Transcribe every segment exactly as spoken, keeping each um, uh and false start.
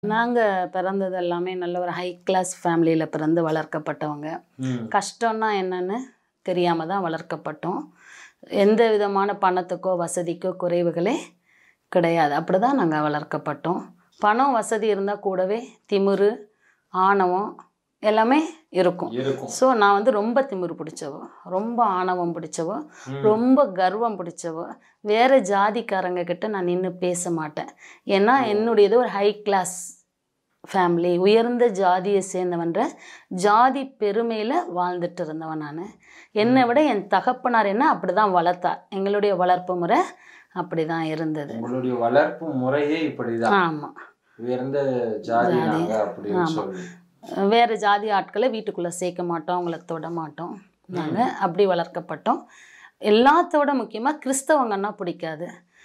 நாங்க பிறந்தது எல்லாமே நல்ல ஒரு ஹை கிளாஸ் ஃபேமிலியில பிறந்து வளர்க்கப்பட்டவங்க. கஷ்டம்னா என்னன்னு தெரியாம தான் வளர்க்கப்பட்டோம். எந்த விதமான பணத்துக்கோ வசதிக்கோ குறைவுகளே கிடையாது. அப்படிதான் நாங்க வளர்க்கப்பட்டோம். பணம் வசதி இருந்தா கூடவே திமிரு, ஆணவம் எல்லாமே இருக்கும். ஸோ நான் வந்து ரொம்ப திமிரு பிடிச்சவ, ரொம்ப ஆணவம் பிடிச்சவ, ரொம்ப கர்வம் பிடிச்சவ. வேற ஜாதிக்காரங்க கிட்ட நான் நின்று பேச மாட்டேன். ஏன்னா என்னுடையது ஒரு ஹை கிளாஸ் ஃபேமிலி, உயர்ந்த ஜாதியை சேர்ந்தவன்ற ஜாதி பெருமையில் வாழ்ந்துட்டு இருந்தவன் நான். என்னை விட என் தகப்பனார் என்ன அப்படி தான் வளர்த்தார். எங்களுடைய வளர்ப்பு முறை அப்படி தான் இருந்தது. உங்களுடைய வளர்ப்பு முறையே இப்படிதான். ஆமாம், உயர்ந்த ஜாதி நாங்க அப்படின்னு ஆமாம். சொல்லி. வேறு ஜாதி ஆட்களை வீட்டுக்குள்ளே சேர்க்க மாட்டோம், அவங்கள தொட மாட்டோம். நாங்கள் அப்படி வளர்க்கப்பட்டோம். எல்லாத்தோட முக்கியமாக கிறிஸ்தவங்கன்னா பிடிக்காது.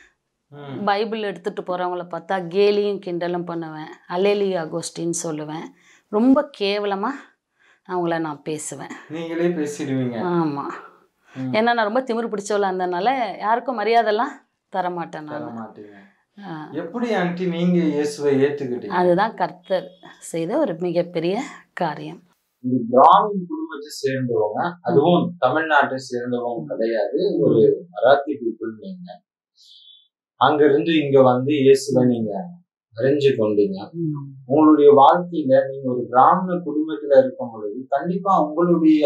பைபிள் எடுத்துகிட்டு போகிறவங்கள பார்த்தா கேலியும் கிண்டலும் பண்ணுவேன், அலேலியா கோஷ்டின்னு சொல்லுவேன். ரொம்ப கேவலமாக அவங்கள நான் பேசுவேன். நீங்களே பேசிடுவீங்க. ஆமாம், ஏன்னா நான் ரொம்ப திமிரு பிடிச்சவளா இருந்ததுனால யாருக்கும் மரியாதைலாம் தரமாட்டேன் தர நான். மாட்டீங்க. எப்படி ஆண்டி நீங்க இயேசுவை ஏத்துக்கிட்டீங்க? அதுதான் கர்த்தர் செய்த ஒரு மிகப்பெரிய காரியம். ஒரு பிராமின் குடும்பத்தை சேர்ந்தவங்க, அதுவும் தமிழ்நாட்டை சேர்ந்தவங்க கிடையாது, ஒரு மராத்தி பீப்புள். நீங்க அங்க இருந்து இங்க வந்து இயேசுவை நீங்க அறிஞ்சு கொண்டீங்க. உங்களுடைய வாழ்க்கையில நீங்க ஒரு பிராமண குடும்பத்துல இருக்கும் பொழுது கண்டிப்பா உங்களுடைய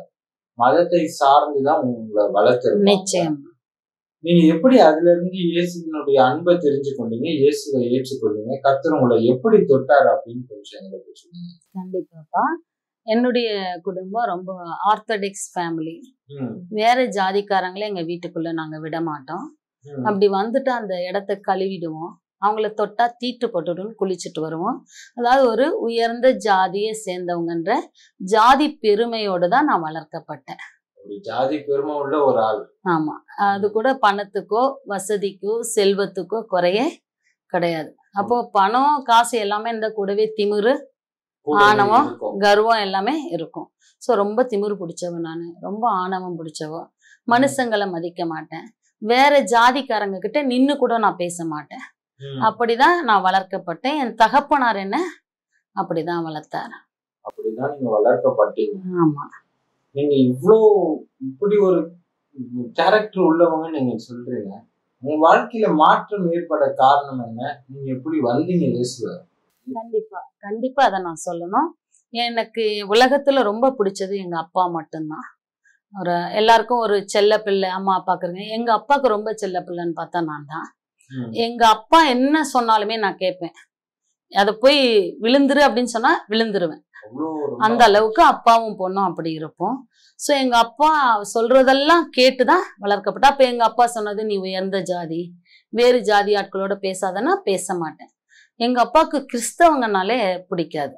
மதத்தை சார்ந்துதான் உங்களை வளர்த்துருங்க. நிச்சயம். நீங்க எப்படி அதுல இருந்து இயேசுவினுடைய அன்பை தெரிஞ்சு கொண்டீங்க, இயேசுவை ஏற்றுக்கொண்டீங்க, கர்த்தர் உங்களை எப்படி தொட்டார் அப்படின்னு கொஞ்சம் எங்களுக்கு சொல்லுங்க. கண்டிப்பாப்பா. என்னுடைய குடும்பம் ரொம்ப ஆர்த்தடாக்ஸ் ஃபேமிலி. வேற ஜாதிக்காரங்களே எங்க வீட்டுக்குள்ள நாங்க விட மாட்டோம். அப்படி வந்துட்டு அந்த இடத்த கழுவிடுவோம், அவங்கள தொட்டா தீட்டு போட்டுடும் குளிச்சுட்டு வருவோம். அதாவது ஒரு உயர்ந்த ஜாதியை சேர்ந்தவங்கன்ற ஜாதி பெருமையோடு தான் நான் வளர்க்கப்பட்டேன். ஜாதி பெருமை உள்ள ஒரு ஆள். ஆமா, அது கூட பணத்துக்கோ வசதிக்கோ செல்வத்துக்கோ குறையே கிடையாது. அப்போ பணம் காசு எல்லாமே இந்த கூடவே திமிரு, ஆணவம், கர்வம் எல்லாமே இருக்கும். ஸோ ரொம்ப திமிரு பிடிச்சவன் நான், ரொம்ப ஆணவம் பிடிச்சவோ, மனுஷங்களை மதிக்க மாட்டேன், வேற ஜாதிக்காரங்க கிட்ட நின்று கூட நான் பேச மாட்டேன். அப்படிதான் நான் வளர்க்கப்பட்டேன். என் தகப்பனார் என்ன அப்படிதான் வளர்த்தார். அப்படிதான் நீங்க வளர்க்கப்பட்டீங்க. ஆமா, நீங்க இவ்வளோ இப்படி ஒரு கேரக்டர் உள்ளவங்க நீங்க சொல்றீங்க. உங்க வாழ்க்கையில மாற்றம் ஏற்பட காரணம் என்ன? நீங்க எப்படி வந்தீங்க இயேசுவை? கண்டிப்பா கண்டிப்பா அதை நான் சொல்லணும். எனக்கு உலகத்துல ரொம்ப பிடிச்சது எங்க அப்பா மட்டும்தான். ஒரு எல்லாருக்கும் ஒரு செல்ல பிள்ளை அம்மா அப்பாக்குறங்க. எங்க அப்பாவுக்கு ரொம்ப செல்ல பிள்ளைன்னு பார்த்தா நான் தான். எங்க அப்பா என்ன சொன்னாலுமே நான் கேட்பேன். அதை போய் விழுந்துரு அப்படின்னு சொன்னா விழுந்துருவேன். அந்த அளவுக்கு அப்பாவும் பொண்ணும் அப்படி இருப்போம். ஸோ எங்க அப்பா சொல்றதெல்லாம் கேட்டுதான் வளர்க்கப்பட்ட. அப்ப எங்க அப்பா சொன்னது நீ உயர்ந்த ஜாதி, வேறு ஜாதி ஆட்களோட பேசாதன்னா பேச மாட்டேன். எங்க அப்பாவுக்கு கிறிஸ்தவங்கனாலே பிடிக்காது.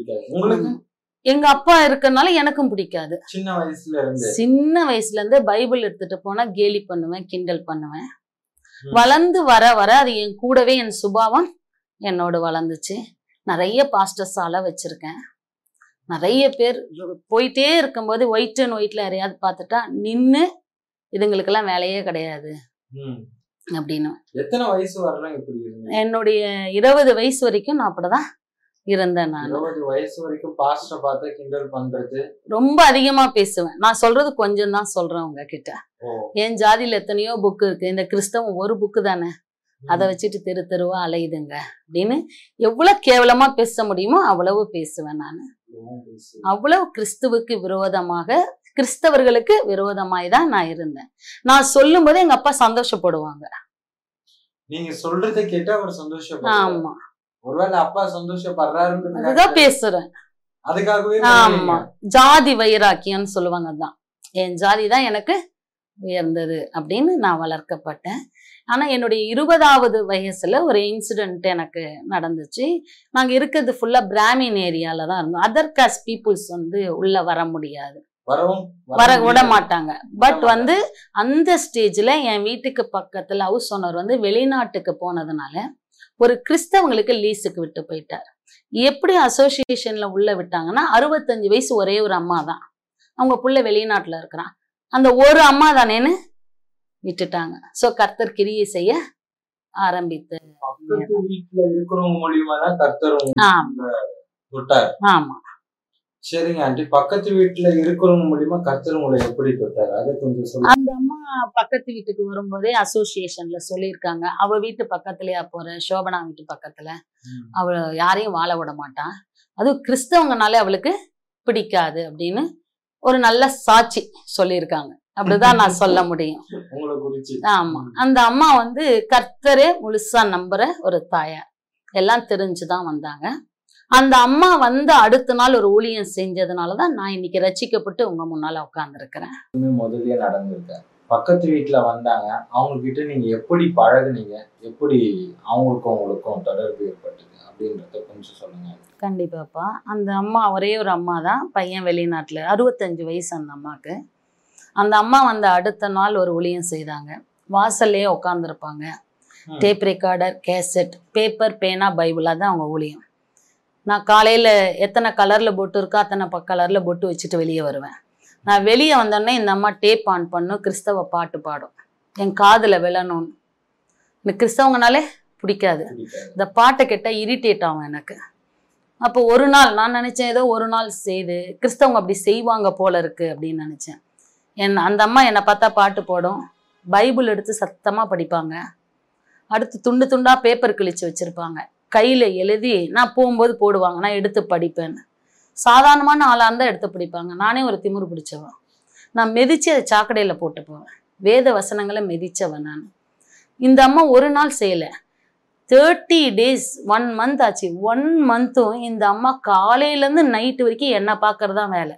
எங்க அப்பா இருக்கனால எனக்கும் பிடிக்காது. சின்ன வயசுல இருந்து சின்ன வயசுல இருந்து பைபிள் எடுத்துட்டு போனா கேலி பண்ணுவேன், கிண்டல் பண்ணுவேன். வளர்ந்து வர வர அது என் கூடவே என் சுபாவம் என்னோட வளர்ந்துச்சு. நிறைய பாஸ்டர்ஸ் ஆள வச்சிருக்கேன். நிறைய பேர் போயிட்டே இருக்கும்போது ஒயிட் அண்ட் ஒயிட்ல யாரையாவது பார்த்துட்டா நின்று இதுங்களுக்கெல்லாம் வேலையே கிடையாது அப்படின்னு. எத்தனை வயசு வரலாம் இப்படி இருந்தீங்க? என்னுடைய இருபது வயசு வரைக்கும் நான் அப்படிதான் இருந்தேன். நான் இருபது வயசு வரைக்கும் பாஸ்டரை பார்த்து கிண்டல் பண்றது, ரொம்ப அதிகமா பேசுவேன். நான் சொல்றது கொஞ்சம் தான் சொல்றேன் உங்க கிட்ட. என் ஜாதியில எத்தனையோ புக்கு இருக்கு, இந்த கிறிஸ்தவம் ஒரு புக்கு தானே, அதை வச்சுட்டு தெரு தெருவா அலையுதுங்க அப்படின்னு எவ்வளவு கேவலமா பேச முடியுமோ அவ்வளவு பேசுவேன் நான். அவ்வளவு கிறிஸ்துவுக்கு விரோதமாக, கிறிஸ்தவர்களுக்கு விரோதமாய் தான் நான் இருந்தேன். நான் சொல்லும் போது எங்க அப்பா சந்தோஷப்படுவாங்க. நீங்க சொல்றதை கேட்டு அவர் சந்தோஷப்படுவார். ஆமா, ஒருவேளை அப்பா சந்தோஷப்படுறாருன்னு பேசுறேன். அதுக்காகவே ஆமா, ஜாதி வைராக்கியம்னு சொல்லுவாங்க. தான் என் ஜாதி தான் எனக்கு உயர்ந்தது அப்படின்னு நான் வளர்க்கப்பட்டேன். ஆனா என்னுடைய இருபதாவது வயசுல ஒரு இன்சிடென்ட் எனக்கு நடந்துச்சு. நாங்க இருக்கிறது ஃபுல்லா பிராமின் ஏரியால தான் இருந்தோம். அதர் காஸ்ட் பீப்புள்ஸ் வந்து உள்ள வர முடியாது, வர விட மாட்டாங்க. பட் வந்து அந்த ஸ்டேஜ்ல என் வீட்டுக்கு பக்கத்துல ஹவுஸ் ஓனர் வந்து வெளிநாட்டுக்கு போனதுனால ஒரு கிறிஸ்தவங்களுக்கு லீஸுக்கு விட்டு போயிட்டார். எப்படி அசோசியேஷன்ல உள்ள விட்டாங்கன்னா அறுபத்தஞ்சு வயசு ஒரே ஒரு அம்மா தான், அவங்க புள்ள வெளிநாட்டுல இருக்கிறான், அந்த ஒரு அம்மா தானேன்னு விட்டுட்டாங்க. ஸோ கர்த்தர் கிரியை செய்ய ஆரம்பித்து பக்கத்து வீட்டுல இருக்கிறவங்க மூலியமா தான் கர்த்தர் ஆமா தொட்டார். ஆமா சரிங்க ஆண்டி, பக்கத்து வீட்டுல இருக்கிறவங்க மூலியமா கர்த்தர் உங்களை எப்படி தொட்டாரு அதை கொஞ்சம் சொல்லுங்க. அந்த அம்மா பக்கத்து வீட்டுக்கு வரும்போதே அசோசியேஷன்ல சொல்லியிருக்காங்க, அவ வீட்டு பக்கத்துலயா போற, சோபனா வீட்டு பக்கத்துல அவ யாரையும் வாழ விட மாட்டான், அதுவும் கிறிஸ்தவங்கனாலே அவளுக்கு பிடிக்காது அப்படின்னு ஒரு நல்ல சாட்சி சொல்லியிருக்காங்க. அப்படிதான் நான் சொல்ல முடியும் உங்களை குறிச்சு. ஆமா, அந்த அம்மா வந்து கர்த்தரே முழுசா நம்புற ஒரு தாயார், எல்லாம் தெரிஞ்சுதான் வந்தாங்க. அந்த அம்மா வந்து அடுத்த நாள் ஒரு ஊழியம் செஞ்சதுனாலதான் நான் இன்னைக்கு ரட்சிக்கப்பட்டு உங்க முன்னால உட்கார்ந்து இருக்கிறேன். முதல்லயே நடந்திருக்க பக்கத்து வீட்டுல வந்தாங்க, அவங்க கிட்ட நீங்க எப்படி பழகுனீங்க, எப்படி அவங்களுக்கும் உங்களுக்கும் தொடர்பு ஏற்பட்டது அப்படின்றத கொஞ்சம் சொல்லுங்க. கண்டிப்பாப்பா, அந்த அம்மா ஒரே ஒரு அம்மா தான், பையன் வெளிநாட்டுல, அறுபத்தஞ்சு வயசு அந்த அம்மாக்கு. அந்த அம்மா வந்து அடுத்த நாள் ஒரு ஊழியம் செய்தாங்க, வாசல்லையே உட்காந்துருப்பாங்க, டேப் ரெக்கார்டர், கேசட், பேப்பர், பேனா, பைபிளா தான் அவங்க ஊழியம். நான் காலையில் எத்தனை கலரில் பொட்டு இருக்கோ அத்தனை ப கலரில் பொட்டு வச்சுட்டு வெளியே வருவேன். நான் வெளியே வந்தோடனே இந்த அம்மா டேப் ஆன் பண்ணும், கிறிஸ்தவ பாட்டு பாடும், என் காதில் விழணும்னு. எனக்கு கிறிஸ்தவங்கனாலே பிடிக்காது, இந்த பாட்டை கேட்டால் இரிட்டேட் ஆகும் எனக்கு. அப்போ ஒரு நாள் நான் நினச்சேன், ஏதோ ஒரு நாள் செய்து கிறிஸ்தவங்க அப்படி செய்வாங்க போல இருக்குது அப்படின்னு நினச்சேன். என் அந்த அம்மா என்னை பார்த்தா பாட்டு போடும், பைபிள் எடுத்து சத்தமாக படிப்பாங்க, அடுத்து துண்டு துண்டாக பேப்பர் கிழிச்சு வச்சுருப்பாங்க, கையில் எழுதி நான் போகும்போது போடுவாங்க, நான் எடுத்து படிப்பேன்னு. சாதாரணமான ஆளாக இருந்தால் எடுத்து படிப்பாங்க, நானே ஒரு திமிரு பிடிச்சவன், நான் மெதிச்சு அதை சாக்கடையில் போட்டு போவேன், வேத வசனங்களை மெதிச்சவன் நான். இந்த அம்மா ஒரு நாள் செய்யலை, தேர்ட்டி டேஸ் ஒன் மந்த் ஆச்சு. ஒன் மந்த்தும் இந்த அம்மா காலையிலேருந்து நைட்டு வரைக்கும் என்னை பார்க்கறது தான் வேலை.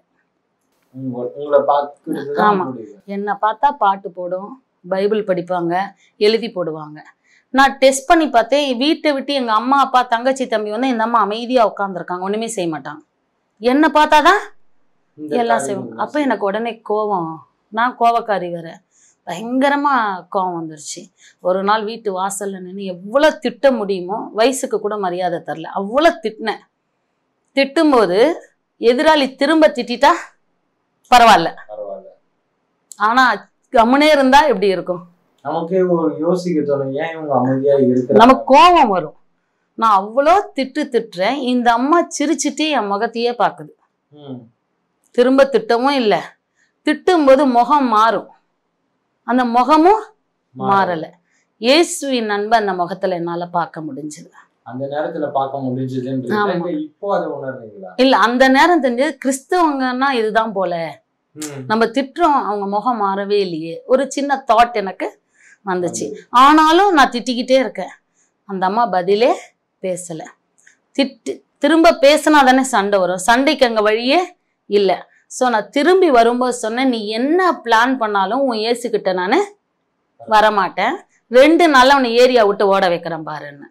ஆமாம், என்னை பார்த்தா பாட்டு போடும், பைபிள் படிப்பாங்க, எழுதி போடுவாங்க. நான் டெஸ்ட் பண்ணி பார்த்தேன், வீட்டை விட்டு எங்கள் அம்மா அப்பா தங்கச்சி தம்பி வந்து இந்த அம்மா அமைதியாக உட்காந்துருக்காங்க, ஒன்றுமே செய்ய மாட்டாங்க, என்னை பார்த்தாதான் எல்லாம் செய்வாங்க. அப்போ எனக்கு உடனே கோவம், நான் கோவக்காரி வேற, பயங்கரமாக கோவம் வந்துருச்சு. ஒரு நாள் வீட்டு வாசலில் நின்று எவ்வளோ திட்ட முடியுமோ, வயசுக்கு கூட மரியாதை தரல, அவ்வளோ திட்டினேன். திட்டும்போது எதிராளி திரும்ப திட்டா பரவாயில்ல, ஆனால் கம்முனே இருந்தா எப்படி இருக்கும், நமக்கே ஒரு யோசிக்க தோணும், ஏன் இவங்க அமைதியா இருக்கு, நமக்கு கோபம் வரும். நான் அவ்வளோ திட்டு திட்டுறேன், இந்த அம்மா சிரிச்சுட்டு என் முகத்தையே பார்க்குது, திரும்ப திட்டமும் இல்லை. திட்டும்போது முகம் மாறும், அந்த முகமும் மாறலை. இயேசுவின் அன்பை அந்த முகத்துல என்னால பார்க்க முடிஞ்சது. அந்த நேரத்துல பார்க்க முடிஞ்சது. இப்போ அதை உணர்றீங்களா? இல்ல, அந்த நேரம் தெரிஞ்சது கிறிஸ்தவங்கன்னா இதுதான் போல, நம்ம திட்டுறோம் அவங்க முகம் மாறவே இல்லையே, ஒரு சின்ன தாட் எனக்கு வந்துச்சு. ஆனாலும் நான் திட்டிக்கிட்டே இருக்கேன், அந்த அம்மா பதிலே பேசல. திட்டு திரும்ப பேசினா தானே சண்டை வரும், சண்டைக்கு அங்கே வழியே இல்லை. ஸோ நான் திரும்பி வரும்போது சொன்னேன், நீ என்ன பிளான் பண்ணாலும் உன் ஏசுக்கிட்ட நான் வரமாட்டேன், ரெண்டு நாள் அவனை ஏரியா விட்டு ஓட வைக்கிறேன் பாருன்னு.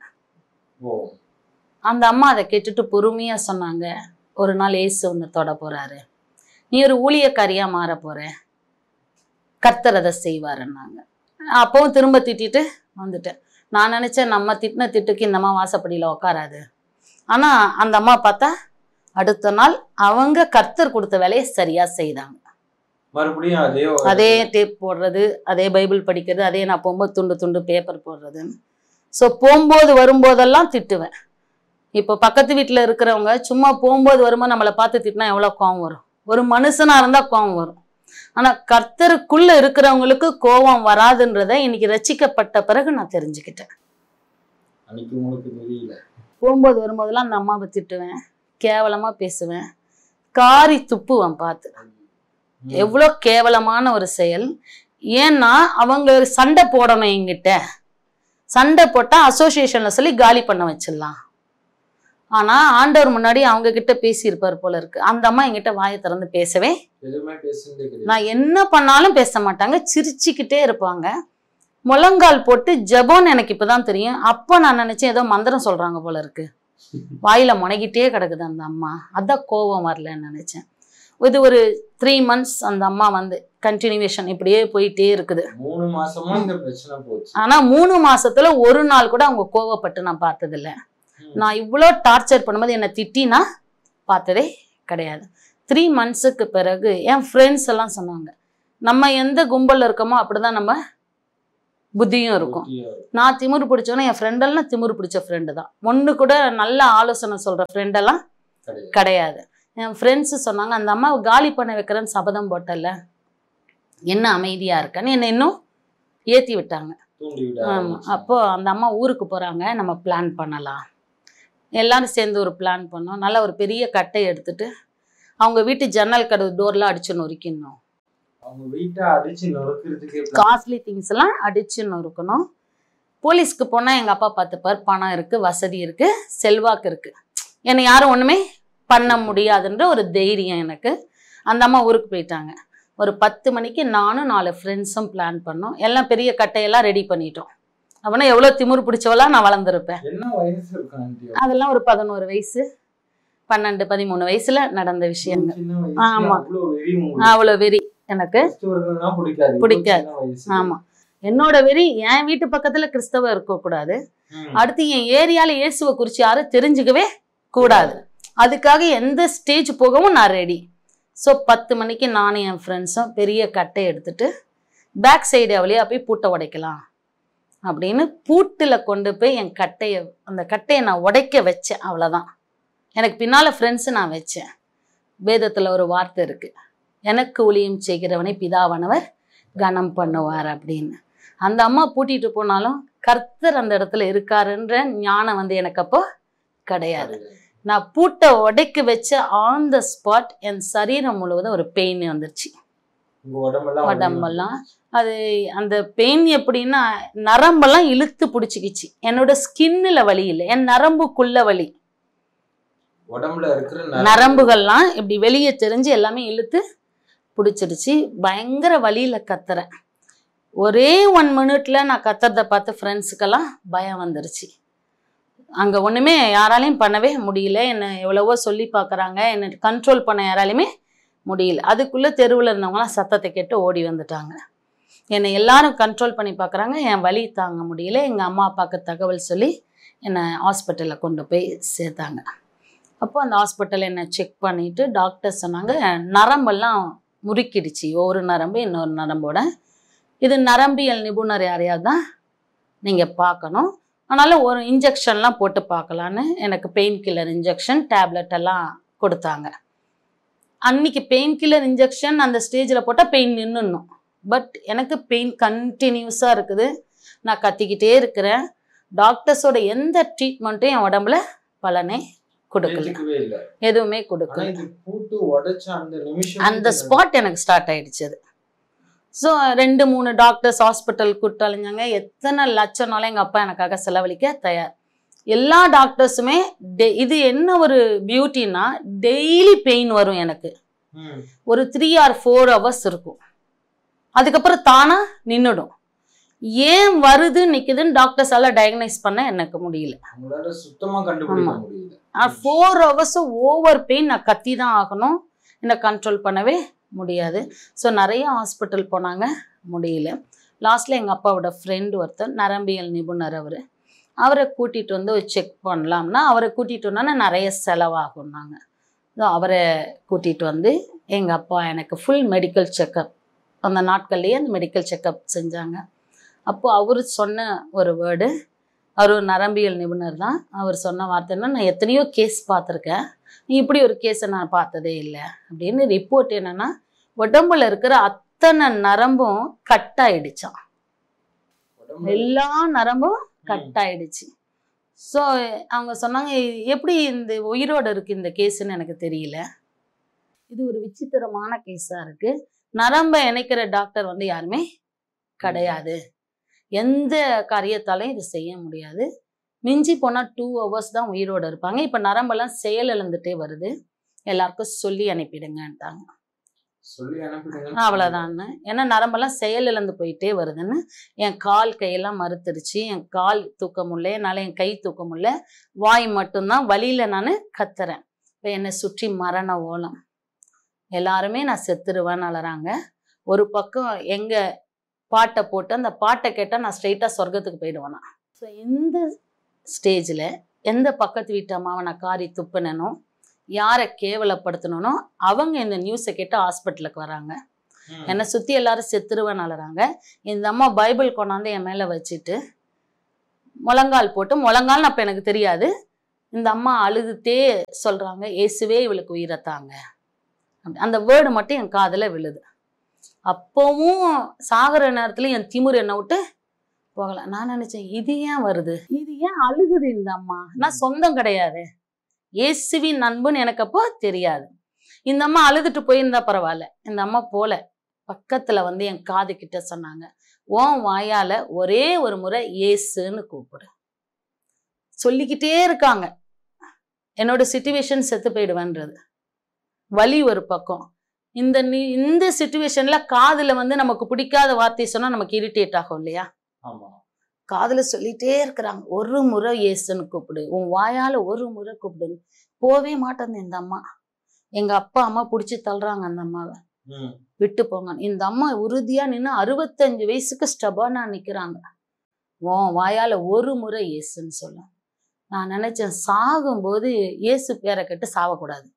அந்த அம்மா அதை கேட்டுட்டு பொறுமையா சொன்னாங்க, ஒரு நாள் ஏசு ஒன்று தொட போறாரு, நீ ஒரு ஊழியக்காரியா மாற போற, கர்த்தர் அதை செய்வாருன்னாங்க. அப்பவும் திரும்ப திட்டிட்டு வந்துட்டேன். நான் நினைச்சேன் நம்ம திட்டின திட்டுக்கு இந்த அம்மா வாசப்படியில உட்காராது. ஆனா அந்த அம்மா பார்த்தா அடுத்த நாள் அவங்க கர்த்தர் கொடுத்த வேலையை சரியா செய்தாங்க. மறுபடியும் அதே அதே டேப் போடுறது, அதே பைபிள் படிக்கிறது, அதே நான் போகும்போது துண்டு துண்டு பேப்பர் போடுறது. ஸோ போகும்போது வரும்போதெல்லாம் திட்டுவேன். இப்போ பக்கத்து வீட்டில் இருக்கிறவங்க சும்மா போகும்போது வரும்போது நம்மளை பார்த்து திட்டினா எவ்வளோ கோவம் வரும், ஒரு மனுஷனா இருந்தா கோவம் வரும். ஆனா கர்த்தருக்குள்ள இருக்கிறவங்களுக்கு கோபம் வராதுன்றத இன்னைக்கு ரட்சிக்கப்பட்ட பிறகு நான் தெரிஞ்சுக்கிட்டேன். போகும்போது வரும்போதெல்லாம் அந்த அம்மாவை திட்டுவேன், கேவலமா பேசுவேன், காரி துப்புவேன். பார்த்து எவ்வளோ கேவலமான ஒரு செயல். ஏன்னா அவங்க சண்டை போடணும், என்கிட்ட சண்டை போட்டா அசோசியேஷன்ல சொல்லி காலி பண்ண வச்சிடலாம். ஆனா ஆண்டவர் முன்னாடி அவங்க கிட்ட பேசியிருப்பார் போல இருக்கு. அந்த அம்மா என்கிட்ட வாயை திறந்து பேசவே, நான் என்ன பண்ணாலும் பேச மாட்டாங்க, சிரிச்சுக்கிட்டே இருப்பாங்க. முழங்கால் போட்டு ஜெபம்னு எனக்கு இப்பதான் தெரியும். அப்ப நான் நினைச்சேன் ஏதோ மந்திரம் சொல்றாங்க போல இருக்கு, வாயில முனைகிட்டே கிடக்குது அந்த அம்மா, அதான் கோபம் வரலன்னு நினைச்சேன். இது ஒரு த்ரீ மந்த்ஸ் அந்த அம்மா வந்து கண்டினியூவேஷன் இப்படியே போயிட்டே இருக்குது. மூணு மாசமா இந்த பிரச்சனை போச்சு. ஆனா மூணு மாசத்துல ஒரு நாள் கூட அவங்க கோவப்பட்டு நான் பார்த்தது இல்லை. நான் இவ்வளோ டார்ச்சர் பண்ணும்போது என்னை திட்டி நான் பார்த்ததே கிடையாது. த்ரீ மந்த்ஸுக்கு பிறகு என் ஃப்ரெண்ட்ஸ் எல்லாம் சொன்னாங்க, நம்ம எந்த கும்பலில் இருக்கோமோ அப்படிதான் நம்ம புத்தியும் இருக்கும். நான் திமிரு பிடிச்சோன்னா என் ஃப்ரெண்டெல்லாம் திமிரு பிடிச்ச ஃப்ரெண்டு தான். ஒன்று கூட நல்ல ஆலோசனை சொல்கிற ஃப்ரெண்டெல்லாம் கிடையாது. என் ஃப்ரெண்ட்ஸு சொன்னாங்க, அந்த அம்மாவை காலி பண்ண வைக்கிறேன்னு சபதம் போட்டல, என்ன அமைதியாக இருக்கன்னு என்னை இன்னும் ஏற்றி விட்டாங்க. ஆமாம். அப்போது அந்த அம்மா ஊருக்கு போகிறாங்க, நம்ம பிளான் பண்ணலாம். எல்லாரும் சேர்ந்து ஒரு பிளான் பண்ணோம். நல்லா ஒரு பெரிய கட்டை எடுத்துட்டு அவங்க வீட்டு ஜன்னல் கதவு டோர்லாம் அடிச்சு நொறுக்கணும். அவங்க வீட்டை அடிச்சு நொறுக்கிறதுக்கு காஸ்ட்லி திங்ஸ் எல்லாம் அடிச்சு நொறுக்கணும். போலீஸ்க்கு போனால் எங்கள் அப்பா பார்த்துப்பார், பணம் இருக்குது, வசதி இருக்குது, செல்வாக்கு இருக்குது, என்னை யாரும் ஒன்றுமே பண்ண முடியாதுன்ற ஒரு தைரியம் எனக்கு. அந்த அம்மா ஊருக்கு போயிட்டாங்க. ஒரு பத்து மணிக்கு நானும் நாலு ஃப்ரெண்ட்ஸும் பிளான் பண்ணோம். எல்லாம் பெரிய கட்டையெல்லாம் ரெடி பண்ணிட்டோம். அப்படின்னா எவ்வளோ திமிரு பிடிச்சவெல்லாம் நான் வளர்ந்துருப்பேன். அதெல்லாம் ஒரு பதினோரு வயசு பன்னெண்டு பதிமூணு வயசுல நடந்த விஷயங்கள். ஆமா, அவ்வளோ வெறி எனக்கு பிடிக்காது. ஆமா, என்னோட வெறி என் வீட்டு பக்கத்துல கிறிஸ்தவம் இருக்கக்கூடாது, அடுத்து என் ஏரியால இயேசுவை குறித்து யாரும் தெரிஞ்சுக்கவே கூடாது. அதுக்காக எந்த ஸ்டேஜ் போகவும் நான் ரெடி. ஸோ பத்து மணிக்கு நானும் என் ஃப்ரெண்ட்ஸும் பெரிய கட்டை எடுத்துட்டு பேக் சைடு வழியா போய் பூட்டை உடைக்கலாம் அப்படின்னு பூட்டில் கொண்டு போய் என் கட்டையை அந்த கட்டையை நான் உடைக்க வச்சேன். அவ்வளோதான். எனக்கு பின்னால் ஃப்ரெண்ட்ஸு நான் வச்சேன். வேதத்தில் ஒரு வார்த்தை இருக்குது, எனக்கு ஊழியம் செய்கிறவனை பிதாவானவர் கனம் பண்ணுவார் அப்படின்னு. அந்த அம்மா பூட்டிட்டு போனாலும் கர்த்தர் அந்த இடத்துல இருக்காருன்ற ஞானம் வந்து எனக்கு அப்போ கிடையாது. நான் பூட்டை உடைக்க வச்ச ஆன் த ஸ்பாட் என் சரீரம் முழுவதும் ஒரு பெயின் வந்துருச்சு. உடம்பெல்லாம் அது அந்த பெயின் எப்படின்னா நரம்பெல்லாம் இழுத்து பிடிச்சிக்கிச்சு. என்னோட ஸ்கின்னுல வலி இல்லை, என் நரம்புக்குள்ள வலி. உடம்புல இருக்கிற நரம்புகள்லாம் இப்படி வெளியே தெரிஞ்சு எல்லாமே இழுத்து பிடிச்சிருச்சு. பயங்கர வலியில கத்துறேன். ஒரே ஒன் மினிட்ல நான் கத்துறத பார்த்து ஃப்ரெண்ட்ஸுக்கெல்லாம் பயம் வந்துருச்சு. அங்கே ஒன்றுமே யாராலையும் பண்ணவே முடியல. என்னை எவ்வளவோ சொல்லி பார்க்குறாங்க, என்னை கண்ட்ரோல் பண்ண யாராலையுமே முடியல. அதுக்குள்ளே தெருவில் இருந்தவங்களாம் சத்தத்தை கேட்டு ஓடி வந்துட்டாங்க. என்னை எல்லாரும் கண்ட்ரோல் பண்ணி பார்க்குறாங்க, என் வலி தாங்க முடியல. எங்கள் அம்மா அப்பாவுக்கு தகவல் சொல்லி என்னை ஹாஸ்பிட்டலில் கொண்டு போய் சேர்த்தாங்க. அப்போ அந்த ஹாஸ்பிட்டலில் என்னை செக் பண்ணிவிட்டு டாக்டர் சொன்னாங்க, நரம்பெல்லாம் முறுக்கிடுச்சு, ஒரு நரம்பு இன்னொரு நரம்போட. இது நரம்பியல் நிபுணர் யாரையாவது தான் நீங்கள் பார்க்கணும், ஆனாலும் ஒரு இன்ஜெக்ஷன்லாம் போட்டு பார்க்கலான்னு எனக்கு பெயின் கில்லர் இன்ஜெக்ஷன் டேப்லெட் எல்லாம் கொடுத்தாங்க. அன்னைக்கு பெயின் கில்லர் இன்ஜெக்ஷன் அந்த ஸ்டேஜில் போட்டால் பெயின் நின்றுணும். பட் எனக்கு பெயின் கண்டினியூஸாக இருக்குது. நான் கத்திக்கிட்டே இருக்கிறேன். டாக்டர்ஸோட எந்த ட்ரீட்மெண்ட்டும் என் உடம்புல பலனே கொடுக்கல, எதுவுமே கொடுக்கல. அந்த ஸ்பாட் எனக்கு ஸ்டார்ட் ஆயிடுச்சு அது. ஸோ ரெண்டு மூணு டாக்டர்ஸ் ஹாஸ்பிட்டல் கூப்பிட்டு அலைஞ்சாங்க. எத்தனை லட்சம்னாலும் எங்கள் அப்பா எனக்காக செலவழிக்க தயார். எல்லா டாக்டர்ஸுமே டெ இது என்ன ஒரு பியூட்டின்னா, டெய்லி பெயின் வரும் எனக்கு. ஒரு த்ரீ ஆர் ஃபோர் ஹவர்ஸ் இருக்கும், அதுக்கப்புறம் தானா நின்றுடும். ஏன் வருது நிற்குதுன்னு டாக்டர்ஸால டயக்னைஸ் பண்ண எனக்கு முடியல. Four ஹவர்ஸும் over pain. நான் கத்தி தான் ஆகணும், என்னை கண்ட்ரோல் பண்ணவே முடியாது. ஸோ நிறைய ஹாஸ்பிட்டல் போனாங்க, முடியல. லாஸ்ட்டில் எங்கள் அப்பாவோட ஃப்ரெண்டு ஒருத்தர் நரம்பியல் நிபுணர், அவர் அவரை கூட்டிகிட்டு வந்து செக் பண்ணலாம்னா அவரை கூட்டிகிட்டு வந்தோன்னா நிறைய செலவாகும்னாங்க. ஸோ அவரை கூட்டிகிட்டு வந்து எங்கள் அப்பா எனக்கு ஃபுல் மெடிக்கல் செக்கப், அந்த நாட்கள்லேயே அந்த மெடிக்கல் செக்கப் செஞ்சாங்க. அப்போது அவர் சொன்ன ஒரு வேர்டு, அவர் ஒரு நரம்பியல் நிபுணர் தான், அவர் சொன்ன வார்த்தைன்னா, நான் எத்தனையோ கேஸ் பார்த்துருக்கேன், நீ இப்படி ஒரு கேஸை நான் பார்த்ததே இல்லை அப்படின்னு. ரிப்போர்ட் என்னன்னா, உடம்புல இருக்கிற அத்தனை நரம்பும் கட் ஆயிடுச்சான், எல்லா நரம்பும் கட் ஆயிடுச்சு. ஸோ அவங்க சொன்னாங்க, எப்படி இந்த உயிரோடு இருக்கு இந்த கேஸுன்னு எனக்கு தெரியல, இது ஒரு விசித்திரமான கேஸாக இருக்கு, நரம்பை இணைக்கிற டாக்டர் வந்து யாருமே கிடையாது, எந்த காரியத்தாலையும் இது செய்ய முடியாது, மிஞ்சி போனால் டூ ஹவர்ஸ் தான் உயிரோடு இருப்பாங்க, இப்போ நரம்பெல்லாம் செயல் இழந்துட்டே வருது, எல்லாருக்கும் சொல்லி அனுப்பிடுங்கன்ட்டாங்க. சொல்லி அனுப்பிடுங்க அவ்வளோதான்னு. ஏன்னா நரம்பெல்லாம் செயல் இழந்து போயிட்டே வருதுன்னு. என் கால் கையெல்லாம் மறுத்துருச்சு, என் கால் தூக்க முடியல, என்னால் என் கை தூக்க முடியல, வாய் மட்டும்தான் வலியில் நான் கத்துறேன். இப்போ என்னை சுற்றி மரண ஓலம், எல்லாருமே நான் செத்துருவேன்னு அலறாங்க. ஒரு பக்கம் எங்கள் பாட்டை போட்டு அந்த பாட்டை கேட்டால் நான் ஸ்ட்ரெயிட்டாக சொர்க்கத்துக்கு போயிடுவேனா. ஸோ இந்த ஸ்டேஜில் எந்த பக்கத்து வீட்டு அம்மாவை நான் காரி துப்புனனோ, யாரை கேவலப்படுத்தணும், அவங்க இந்த நியூஸை கேட்டு ஹாஸ்பிட்டலுக்கு வராங்க. என்னை சுற்றி எல்லாரும் செத்துருவேன் அழுறாங்க. இந்த அம்மா பைபிள் கொண்டாந்து என் மேலே வச்சுட்டு முழங்கால் போட்டு, முழங்கால்னு அப்போ எனக்கு தெரியாது, இந்த அம்மா அழுதுட்டே சொல்கிறாங்க, இயேசுவே இவளுக்கு உயிரத்தாங்க. அப்படி அந்த வேர்டு மட்டும் என் காதில் விழுது. அப்போவும் சாகிற நேரத்துல என் திமிர் என்னை விட்டு போகல. நான் நினைச்சேன், இது ஏன் வருது, இது ஏன் அழுகுது இந்த அம்மா? நான் சொந்தம் கிடையாது, இயேசுவின் நண்புன்னு எனக்கு அப்போ தெரியாது. இந்த அம்மா அழுதுட்டு போயிருந்தா பரவாயில்ல, இந்த அம்மா போல பக்கத்துல வந்து என் காது கிட்ட சொன்னாங்க, உன் வாயால ஒரே ஒரு முறை இயேசுன்னு கூப்பிடு. சொல்லிக்கிட்டே இருக்காங்க. என்னோட சிச்சுவேஷன் செத்து போயிடுவேன்றது வலி ஒரு பக்கம். இந்த நீ இந்த சிச்சுவேஷன்ல காதுல வந்து நமக்கு பிடிக்காத வார்த்தை சொன்னா நமக்கு இரிட்டேட் ஆகும் இல்லையா? காதுல சொல்லிட்டே இருக்கிறாங்க, ஒரு முறை இயேசுன்னு கூப்பிடு, உன் வாயால ஒரு முறை கூப்பிடு. போவே மாட்டேன் இந்த அம்மா. எங்க அப்பா அம்மா பிடிச்சி தள்ளுறாங்க அந்த அம்மாவை, விட்டு போங்க. இந்த அம்மா உறுதியா நின்று அறுபத்தஞ்சு வயசுக்கு ஸ்டபானா நிக்கிறாங்க. உன் வாயால ஒரு முறை இயேசுன்னு சொல்ல. நான் நினைச்சேன், சாகும்போது இயேசு பேரை கேட்டு சாவக்கூடாது.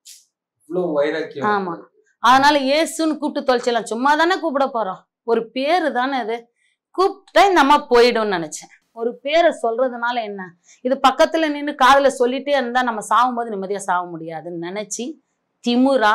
ஆமா, அதனால இயேசுன்னு கூப்பிட்டு தொலைச்சிடலாம். சும்மா தானே கூப்பிட போறோம், ஒரு பேரு தானே அது, கூப்பிட்டா இந்த அம்மா போயிடும்னு நினைச்சேன். ஒரு பேரை சொல்றதுனால என்ன, இது பக்கத்துல நின்று காதுல சொல்லிட்டே இருந்தா நம்ம சாகும்போது நிம்மதியா சாக முடியாதுன்னு நினைச்சு திமுறா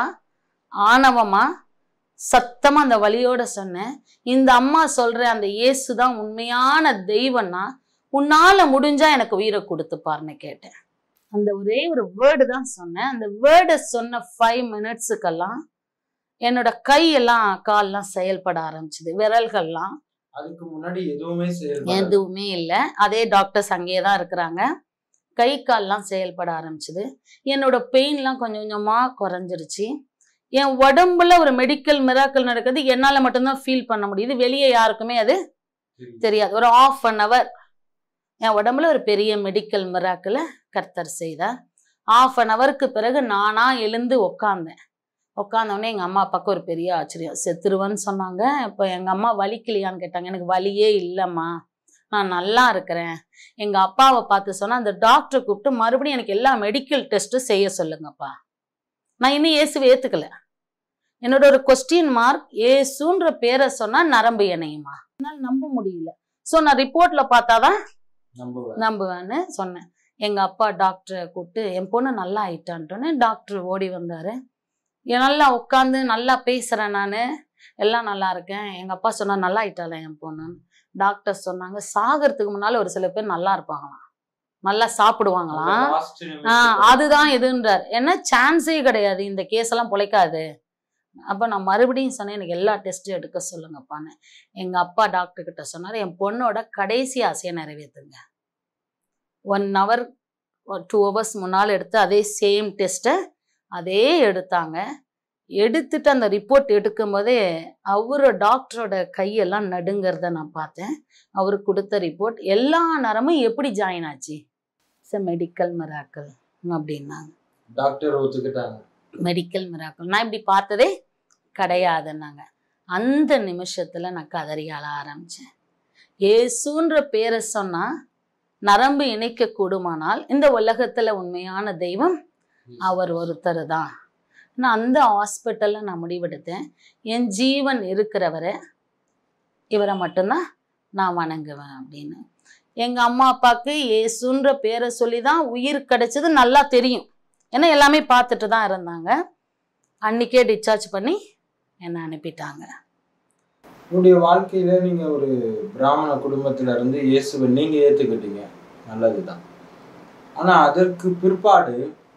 ஆணவமா சத்தமா அந்த வலியோட சொன்னேன், இந்த அம்மா சொல்ற அந்த இயேசுதான் உண்மையான தெய்வம்னா உன்னால முடிஞ்சா எனக்கு உயிரை கொடுத்துப்பாருன்னு கேட்டேன். அந்த ஒரே ஒரு வேர்டு தான் சொன்னேன். அந்த வேர்டை சொன்ன ஃபைவ் மினிட்ஸுக்கெல்லாம் என்னோட கையெல்லாம் கால்லாம் செயல்பட ஆரம்பிச்சுது, விரல்கள்லாம். அதுக்கு முன்னாடி எதுவுமே எதுவுமே இல்லை, அதே டாக்டர்ஸ் அங்கேயே தான் இருக்கிறாங்க. கை கால்லாம் செயல்பட ஆரம்பிச்சுது. என்னோட பெயின்லாம் கொஞ்சம் கொஞ்சமா குறைஞ்சிருச்சு. என் உடம்புல ஒரு மெடிக்கல் மிராக்கல் நடக்குது, என்னால மட்டும்தான் ஃபீல் பண்ண முடியுது, வெளியே யாருக்குமே அது தெரியாது. ஒரு ஆஃப் அன் அவர் என் உடம்புல ஒரு பெரிய மெடிக்கல் மிராக்கலை கர்த்தர் செய்தார். ஆஃப் அன் அவருக்கு பிறகு நானா எழுந்து உக்காந்தேன். உட்காந்தோடனே எங்கள் அம்மா அப்பாவுக்கு ஒரு பெரிய ஆச்சரியம், செத்துருவேன்னு சொன்னாங்க. இப்போ எங்கள் அம்மா வலிக்கலையான்னு கேட்டாங்க. எனக்கு வலியே இல்லைம்மா, நான் நல்லா இருக்கிறேன். எங்கள் அப்பாவை பார்த்து சொன்னால், அந்த டாக்டரை கூப்பிட்டு மறுபடியும் எனக்கு எல்லா மெடிக்கல் டெஸ்ட்டும் செய்ய சொல்லுங்கப்பா. நான் இன்னும் இயேசுவை ஏற்றுக்கல. என்னோட ஒரு கொஸ்டின் மார்க், இயேசுன்ற பேரை சொன்னால் நரம்பு இணையுமா, என்னால் நம்ப முடியல. ஸோ நான் ரிப்போர்ட்டில் பார்த்தாதான் நம்புவேன்னு சொன்னேன். எங்கள் அப்பா டாக்டரை கூப்பிட்டு என் பொண்ணு நல்லா ஆயிட்டான்ட்டோன்னே டாக்டர் ஓடி வந்தார். நல்லா உட்காந்து நல்லா பேசுகிறேன், நான் எல்லாம் நல்லா இருக்கேன். எங்கள் அப்பா சொன்னால் நல்லா ஆயிட்டால என் பொண்ணுன்னு. டாக்டர் சொன்னாங்க, சாகிறதுக்கு முன்னால் ஒரு சில பேர் நல்லா இருப்பாங்களாம், நல்லா சாப்பிடுவாங்களாம். ஆஹ் அதுதான் எதுன்றார். ஏன்னா சான்ஸே கிடையாது, இந்த கேஸ் எல்லாம் பொழைக்காது. அப்போ நான் மறுபடியும் சொன்னேன், எனக்கு எல்லா டெஸ்ட்டும் எடுக்க சொல்லுங்கப்பான்னு. எங்கள் அப்பா டாக்டர் கிட்ட சொன்னார், என் பொண்ணோட கடைசி ஆசையை நிறைவேற்றுங்க. ஒன் ஹவர் டூ ஹவர்ஸ் முன்னால் எடுத்து அதே சேம் டெஸ்ட்டை அதே எடுத்தாங்க. எடுத்துட்டு அந்த ரிப்போர்ட் எடுக்கும் போதே அவரு டாக்டரோட கையெல்லாம் நடுங்கிறத நான் பார்த்தேன். அவரு கொடுத்த ரிப்போர்ட் எல்லா நேரமும் எப்படி ஜாயின் ஆச்சு, இட்ஸ் மெடிக்கல் மிராக்கிள் அப்படின்னாங்க. டாக்டர் ஒத்துக்கிட்டாங்க, மெடிக்கல் மிராக்கிள். நான் இப்படி பார்த்ததே கிடையாதுன்னாங்க. அந்த நிமிஷத்துல நான் கதறி அழ ஆரம்பிச்சேன். இயேசுன்ற பேரை சொன்னா நரம்பு இணைக்க கூடுமானால் இந்த உலகத்துல உண்மையான தெய்வம் அவர் ஒருத்தர் தான். நான் அந்த ஹாஸ்பிட்டலில் நான் முடிவெடுத்தேன், என் ஜீவன் இருக்கிறவரை இவரை மட்டும்தான் நான் வணங்குவேன் அப்படின்னு. எங்கள் அம்மா அப்பாவுக்கு இயேசுன்ற பேரை சொல்லி தான் உயிர் கிடைச்சது நல்லா தெரியும், ஏன்னா எல்லாமே பார்த்துட்டு தான் இருந்தாங்க. அன்னைக்கே டிஸ்சார்ஜ் பண்ணி என்னை அனுப்பிட்டாங்க. உங்களுடைய வாழ்க்கையில நீங்க ஒரு பிராமண குடும்பத்துல இருந்து இயேசுவை நீங்க ஏத்துக்கிட்டீங்க, நல்லதுதான். ஆனா அதற்கு பிற்பாடு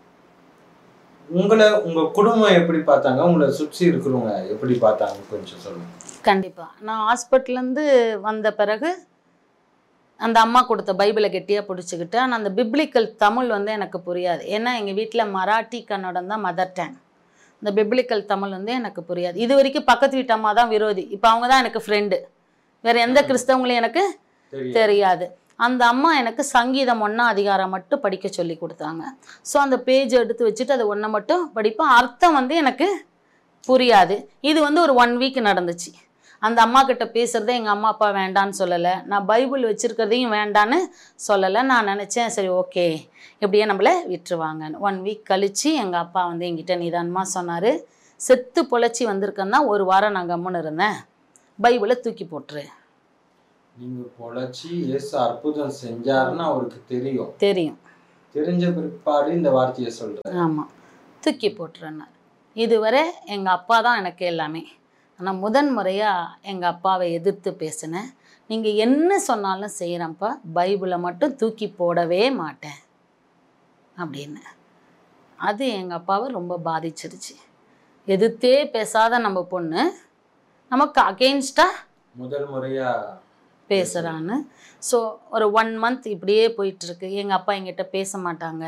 உங்களை உங்க குடும்பம் எப்படி பார்த்தாங்க, உங்களை சுற்றி இருக்கிறவங்க எப்படி பார்த்தாங்க, கொஞ்சம் சொல்லுங்க. கண்டிப்பா. நான் ஹாஸ்பிட்டல்லேருந்து வந்த பிறகு அந்த அம்மா கொடுத்த பைபிளை கெட்டியாக பிடிச்சிக்கிட்டு, ஆனால் அந்த பிப்ளிக்கல் தமிழ் வந்து எனக்கு புரியாது. ஏன்னா எங்கள் வீட்டில் மராட்டி கன்னடம் தான் மதர் டங். இந்த பிப்ளிக்கல் தமிழ் வந்து எனக்கு புரியாது. இது வரைக்கும் பக்கத்து வீட்டு அம்மா தான் விரோதி, இப்போ அவங்க தான் எனக்கு ஃப்ரெண்டு. வேறு எந்த கிறிஸ்தவங்களையும் எனக்கு தெரியாது. அந்த அம்மா எனக்கு சங்கீதம் ஒன்றா அதிகாரம் மட்டும் படிக்க சொல்லி கொடுத்தாங்க. ஸோ அந்த பேஜ் எடுத்து வச்சுட்டு அதை ஒன்றை மட்டும் படிப்பேன். அர்த்தம் வந்து எனக்கு புரியாது. இது வந்து ஒரு ஒன் வீக் நடந்துச்சு. அந்த அம்மா கிட்ட பேசுகிறதே எங்கள் அம்மா அப்பா வேண்டான்னு சொல்லலை, நான் பைபிள் வச்சுருக்கிறதையும் வேண்டான்னு சொல்லலை. நான் நினச்சேன் சரி ஓகே இப்படியே நம்மளை விட்டுருவாங்கன்னு. ஒன் வீக் கழித்து எங்கள் அப்பா வந்து என்கிட்ட நிதானமாக சொன்னார், செத்து பொழைச்சி வந்திருக்கேன்னா ஒரு வாரம் நான் கம்முன்னு இருந்தேன், பைபிளை தூக்கி போட்டுரு. நீங்க பொழைச்சி இயேசு அற்புதம் செஞ்சாருன்னு அவருக்கு தெரியும் தெரியும் தெரிஞ்ச பிற்பாடு இந்த வார்த்தையை சொல்றேன். ஆமாம், தூக்கி போட்டுருன்னார். இதுவரை எங்கள் அப்பா தான் எனக்கு எல்லாமே. ஆனால் முதன் முறையாக எங்கள் அப்பாவை எதிர்த்து பேசினேன். நீங்கள் என்ன சொன்னாலும் செய்கிறேன்ப்பா, பைபிளை மட்டும் தூக்கி போடவே மாட்டேன் அப்படின்னு. அது எங்கள் அப்பாவை ரொம்ப பாதிச்சிருச்சு. எதிர்த்தே பேசாத நம்ம பொண்ணு நமக்கு அகெயின்ஸ்டாக முதல் முறையாக பேசுகிறான்னு. ஸோ ஒரு ஒன் மந்த் இப்படியே போயிட்டுருக்கு. எங்கள் அப்பா என்கிட்ட பேச மாட்டாங்க,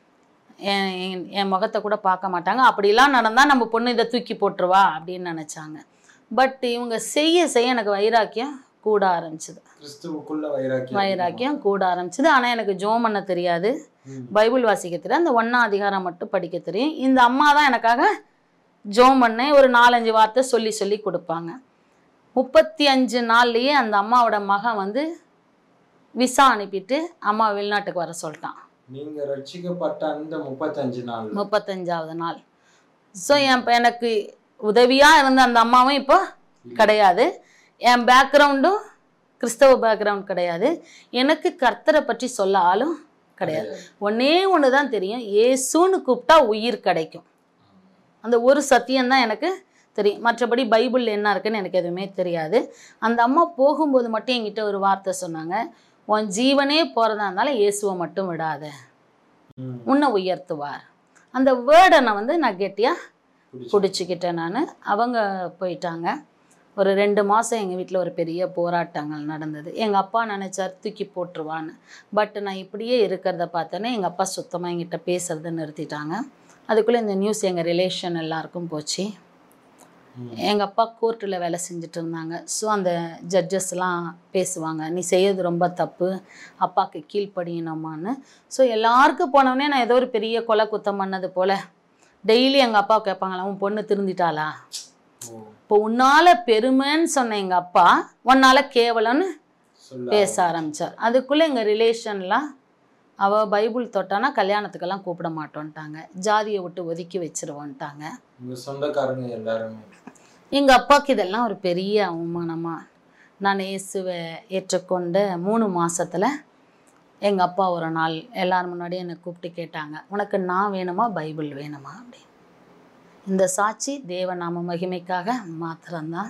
என் என் முகத்தை கூட பார்க்க மாட்டாங்க. அப்படிலாம் நடந்தால் நம்ம பொண்ணு இதை தூக்கி போட்டுருவா அப்படின்னு நினச்சாங்க. பட் இவங்க செய்ய செய்ய எனக்கு வைராக்கியம் கூட ஆரம்பிச்சிது. கிறிஸ்துவுக்குள்ள வைராக்கியம் வைராக்கியம் கூட ஆரம்பிச்சிது. ஆனால் எனக்கு ஜோம் பண்ண தெரியாது, பைபிள் வாசிக்க தெரியாது, அந்த ஒன்றாம் அதிகாரம் மட்டும் படிக்க தெரியும். இந்த அம்மா தான் எனக்காக ஜோம் பண்ண ஒரு நாலஞ்சு வார்த்தை சொல்லி சொல்லி கொடுப்பாங்க. முப்பத்தி அஞ்சு நாள்லேயே அந்த அம்மாவோட மகன் வந்து விசா அனுப்பிட்டு அம்மா வெளிநாட்டுக்கு வர சொல்லிட்டான். நீங்க ரட்சிக்கப்பட்ட அந்த முப்பத்தஞ்சு நாள் முப்பத்தஞ்சாவது நாள். ஸோ என் எனக்கு உதவியாக இருந்த அந்த அம்மாவும் இப்போ கிடையாது. என் பேக்ரவுண்டும் கிறிஸ்தவ பேக்ரவுண்ட் கிடையாது. எனக்கு கர்த்தரை பற்றி சொல்ல ஆளும் கிடையாது. ஒன்னே ஒன்று தான் தெரியும், ஏசுன்னு கூப்பிட்டா உயிர் கிடைக்கும். அந்த ஒரு சத்தியம்தான் எனக்கு தெரியும். மற்றபடி பைபிள் என்ன இருக்குன்னு எனக்கு எதுவுமே தெரியாது. அந்த அம்மா போகும்போது மட்டும் என்கிட்ட ஒரு வார்த்தை சொன்னாங்க, உன் ஜீவனே போகிறதா இருந்தாலும் இயேசுவை மட்டும் விடாத, உன்னை உயர்த்துவார். அந்த வேர்டை நான் வந்து நான் கெட்டியாக பிடிச்சிக்கிட்டேன். நான் அவங்க போயிட்டாங்க. ஒரு ரெண்டு மாதம் எங்கள் வீட்டில் ஒரு பெரிய போராட்டங்கள் நடந்தது. எங்கள் அப்பா நினச்சார் தூக்கி போட்டுருவான்னு. பட் நான் இப்படியே இருக்கிறத பார்த்தோன்னே எங்கள் அப்பா சுத்தமாக எங்கிட்ட பேசுறதை நிறுத்திட்டாங்க. அதுக்குள்ளே இந்த நியூஸ் எங்கள் ரிலேஷன் எல்லாருக்கும் போச்சு. எங்கள் அப்பா கோர்ட்டில் வேலை செஞ்சுட்டு இருந்தாங்க. ஸோ அந்த ஜட்ஜஸ்லாம் பேசுவாங்க, நீ செய்யறது ரொம்ப தப்பு, அப்பாவுக்கு கீழ்ப்படியணுமான்னு. ஸோ எல்லாருக்கும் போனோடனே நான் ஏதோ ஒரு பெரிய கொலை குத்தம் பண்ணது போல் டெய்லி எங்கள் அப்பா கேட்பாங்களா, உன் பொண்ணு திருந்திட்டாளா? இப்போ உன்னால் பெருமைன்னு சொன்ன எங்கள் அப்பா உன்னால் கேவலம்னு பேச ஆரம்பித்தார். அதுக்குள்ளே எங்கள் ரிலேஷன்லாம் அவள் பைபிள் தொட்டானா கல்யாணத்துக்கெல்லாம் கூப்பிட மாட்டோன்ட்டாங்க, ஜாதியை விட்டு ஒதுக்கி வச்சிருவோன்ட்டாங்க சொந்தக்காரங்க எல்லாருமே. எங்கள் அப்பாவுக்கு இதெல்லாம் ஒரு பெரிய அவமானமாக. நான் இயேசுவை ஏற்றுக்கொண்ட மூணு மாதத்தில் எங்கள் அப்பா ஒரு நாள் எல்லாரும் முன்னாடியும் என்னை கூப்பிட்டு கேட்டாங்க, உனக்கு நான் வேணுமா பைபிள் வேணுமா அப்படின்னு. இந்த சாட்சி தேவநாம மகிமைக்காக மாத்திரம்தான்.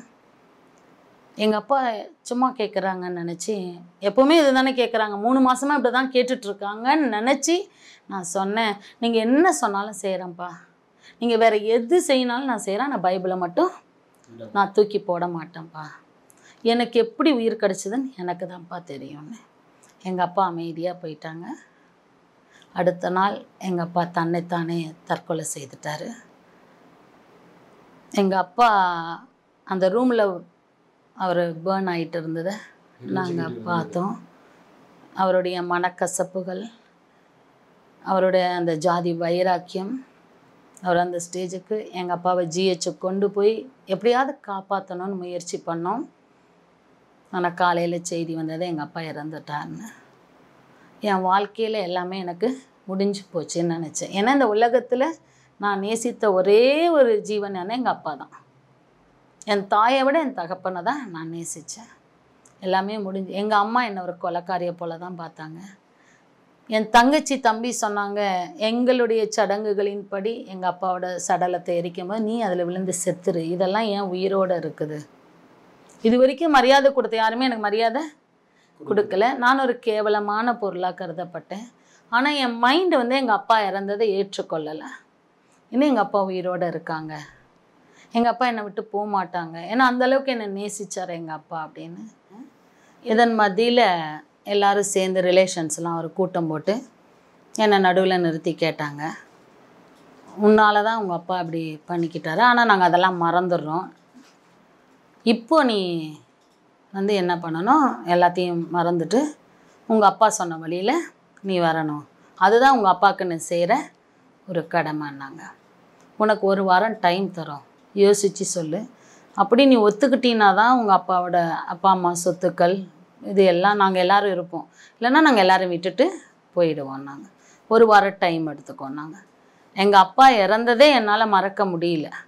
எங்கள் அப்பா சும்மா கேட்குறாங்கன்னு நினச்சி, எப்போவுமே இது தானே கேட்குறாங்க, மூணு மாதமாக இப்படி தான் கேட்டுட்ருக்காங்கன்னு நினச்சி நான் சொன்னேன், நீங்கள் என்ன சொன்னாலும் செய்கிறேன்ப்பா, நீங்கள் வேறு எது செய்யினாலும் நான் செய்கிறேன், நான் பைபிளை மட்டும் நான் தூக்கி போட மாட்டேன்ப்பா, எனக்கு எப்படி உயிர் கிடச்சிதுன்னு எனக்கு தான்ப்பா தெரியும்னு. எங்கள் அப்பா அமைதியாக போயிட்டாங்க. அடுத்த நாள் எங்கள் அப்பா தன்னைத்தானே தற்கொலை செய்துட்டார். எங்கள் அப்பா அந்த ரூமில் அவர் பேர்ன் ஆகிட்டு இருந்ததை நாங்கள் பார்த்தோம். அவருடைய மனக்கசப்புகள், அவருடைய அந்த ஜாதி வைராக்கியம், அவர் அந்த ஸ்டேஜுக்கு எங்கள் அப்பாவை ஜிஹெச்சு கொண்டு போய் எப்படியாவது காப்பாற்றணும்னு முயற்சி பண்ணோம். ஆனால் காலையில் செய்தி வந்தது எங்கள் அப்பா இறந்துட்டார்னு. என் வாழ்க்கையில் எல்லாமே எனக்கு முடிஞ்சு போச்சுன்னு நினச்சேன். ஏன்னா இந்த உலகத்தில் நான் நேசித்த ஒரே ஒரு ஜீவன் என்ன எங்கள் அப்பா தான். என் தாயை விட என் தகப்பனை தான் நான் நேசித்தேன். எல்லாமே முடிஞ்சு. எங்கள் அம்மா என்னை ஒரு கொலைக்காரியை போல தான் பார்த்தாங்க. என் தங்கச்சி தம்பி சொன்னாங்க, எங்களுடைய சடங்குகளின்படி எங்கள் அப்பாவோட சடலத்தை எரிக்கும் போது நீ அதில் விழுந்து செத்துரு, இதெல்லாம் ஏன் உயிரோடு இருக்குது. இது வரைக்கும் மரியாதை கொடுத்த யாருமே எனக்கு மரியாதை கொடுக்கல. நான் ஒரு கேவலமான பொருளாக கருதப்பட்டேன். ஆனால் என் மைண்டு வந்து எங்கள் அப்பா இறந்ததை ஏற்றுக்கொள்ளலை. இன்னும் எங்கள் அப்பா உயிரோடு இருக்காங்க, எங்கள் அப்பா என்னை விட்டு போக மாட்டாங்க, ஏன்னா அந்தளவுக்கு என்னை நேசித்தார் எங்கள் அப்பா அப்படின்னு. இதன் மத்தியில் எல்லோரும் சேர்ந்து ரிலேஷன்ஸ்லாம் ஒரு கூட்டம் போட்டு என்னை நடுவில் நிறுத்தி கேட்டாங்க, உன்னால தான் உங்கள் அப்பா இப்படி பண்ணிக்கிட்டாரு, ஆனால் நாங்கள் அதெல்லாம் மறந்துடுறோம், இப்போ நீ வந்து என்ன பண்ணணும், எல்லாத்தையும் மறந்துட்டு உங்கள் அப்பா சொன்ன வழியில் நீ வரணும், அதுதான் உங்கள் அப்பாவுக்கு நீ செய்கிற ஒரு கடமைன்னாங்க. உனக்கு ஒரு வாரம் டைம் தரோம், யோசித்து சொல்லு, அப்படி நீ ஒத்துக்கிட்டீங்கன்னா தான் உங்கள் அப்பாவோட அப்பா அம்மா சொத்துக்கள் இது எல்லாம் நாங்கள் எல்லோரும் இருப்போம், இல்லைன்னா நாங்கள் எல்லோரும் விட்டுட்டு போயிடுவோம். நாங்கள் ஒரு வாரம் டைம் எடுத்துக்கோம். நாங்கள் எங்கள் அப்பா இறந்ததே என்னால் மறக்க முடியல.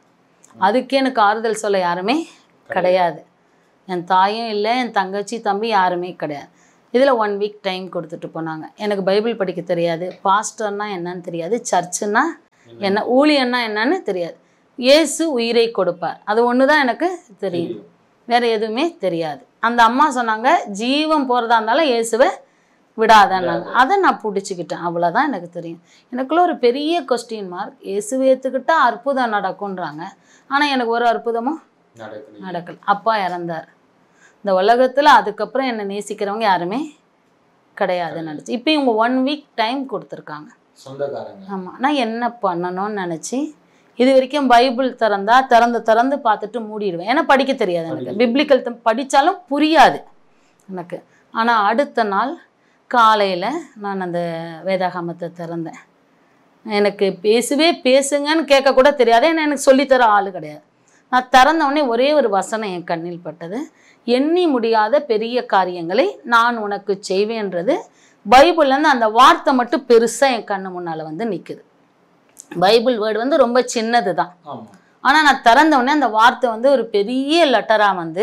அதுக்கே எனக்கு ஆறுதல் சொல்ல யாருமே கிடையாது. என் தாயும் இல்லை, என் தங்கச்சி தம்பி யாருமே கிடையாது. இதில் ஒன் வீக் டைம் கொடுத்துட்டு போனாங்க. எனக்கு பைபிள் படிக்க தெரியாது, பாஸ்டர்னா என்னன்னு தெரியாது, சர்ச்சுன்னா என்ன, ஊழியன்னா என்னன்னு தெரியாது. இயேசு உயிரை கொடுப்பார், அது ஒன்று தான் எனக்கு தெரியும், வேறு எதுவுமே தெரியாது. அந்த அம்மா சொன்னாங்க ஜீவன் போகிறதா இருந்தாலும் இயேசுவை விடாதன்னாங்க. அதை நான் பிடிச்சிக்கிட்டேன், அவ்வளோதான் எனக்கு தெரியும். எனக்குள்ள ஒரு பெரிய கொஸ்டின் மார்க், இயேசுவை ஏற்றுக்கிட்டா அற்புதம் நடக்கும்ன்றாங்க, ஆனால் எனக்கு ஒரு அற்புதமும் நடக்கல. அப்பா இறந்தார். இந்த உலகத்தில் அதுக்கப்புறம் என்னை நேசிக்கிறவங்க யாருமே கிடையாதுன்னு நினச்சி இப்போ இவங்க ஒன் வீக் டைம் கொடுத்துருக்காங்க சொந்தக்காரங்க. ஆமாம், நான் என்ன பண்ணணும்னு நினச்சி இது வரைக்கும் பைபிள் திறந்தா திறந்து திறந்து பார்த்துட்டு மூடிடுவேன். ஏன்னா படிக்க தெரியாது எனக்கு, பிப்ளிக்கல் படித்தாலும் புரியாது எனக்கு. ஆனால் அடுத்த நாள் காலையில் நான் அந்த வேதாகமத்தை திறந்தேன். எனக்கு பேசுவே பேசுங்கன்னு கேட்கக்கூட தெரியாது, ஏன்னா எனக்கு சொல்லித்தர ஆள் கிடையாது. நான் திறந்தவுடனே ஒரே ஒரு வசனம் என் கண்ணில் பட்டது, எண்ணி முடியாத பெரிய காரியங்களை நான் உனக்கு செய்வேன்றது. பைபிள்லேருந்து அந்த வார்த்தை மட்டும் பெருசாக என் கண்ணு முன்னால் வந்து நிற்குது. பைபிள் வேர்டு வந்து ரொம்ப சின்னது தான், ஆனால் நான் திறந்தவுடனே அந்த வார்த்தை வந்து ஒரு பெரிய லெட்டராக வந்து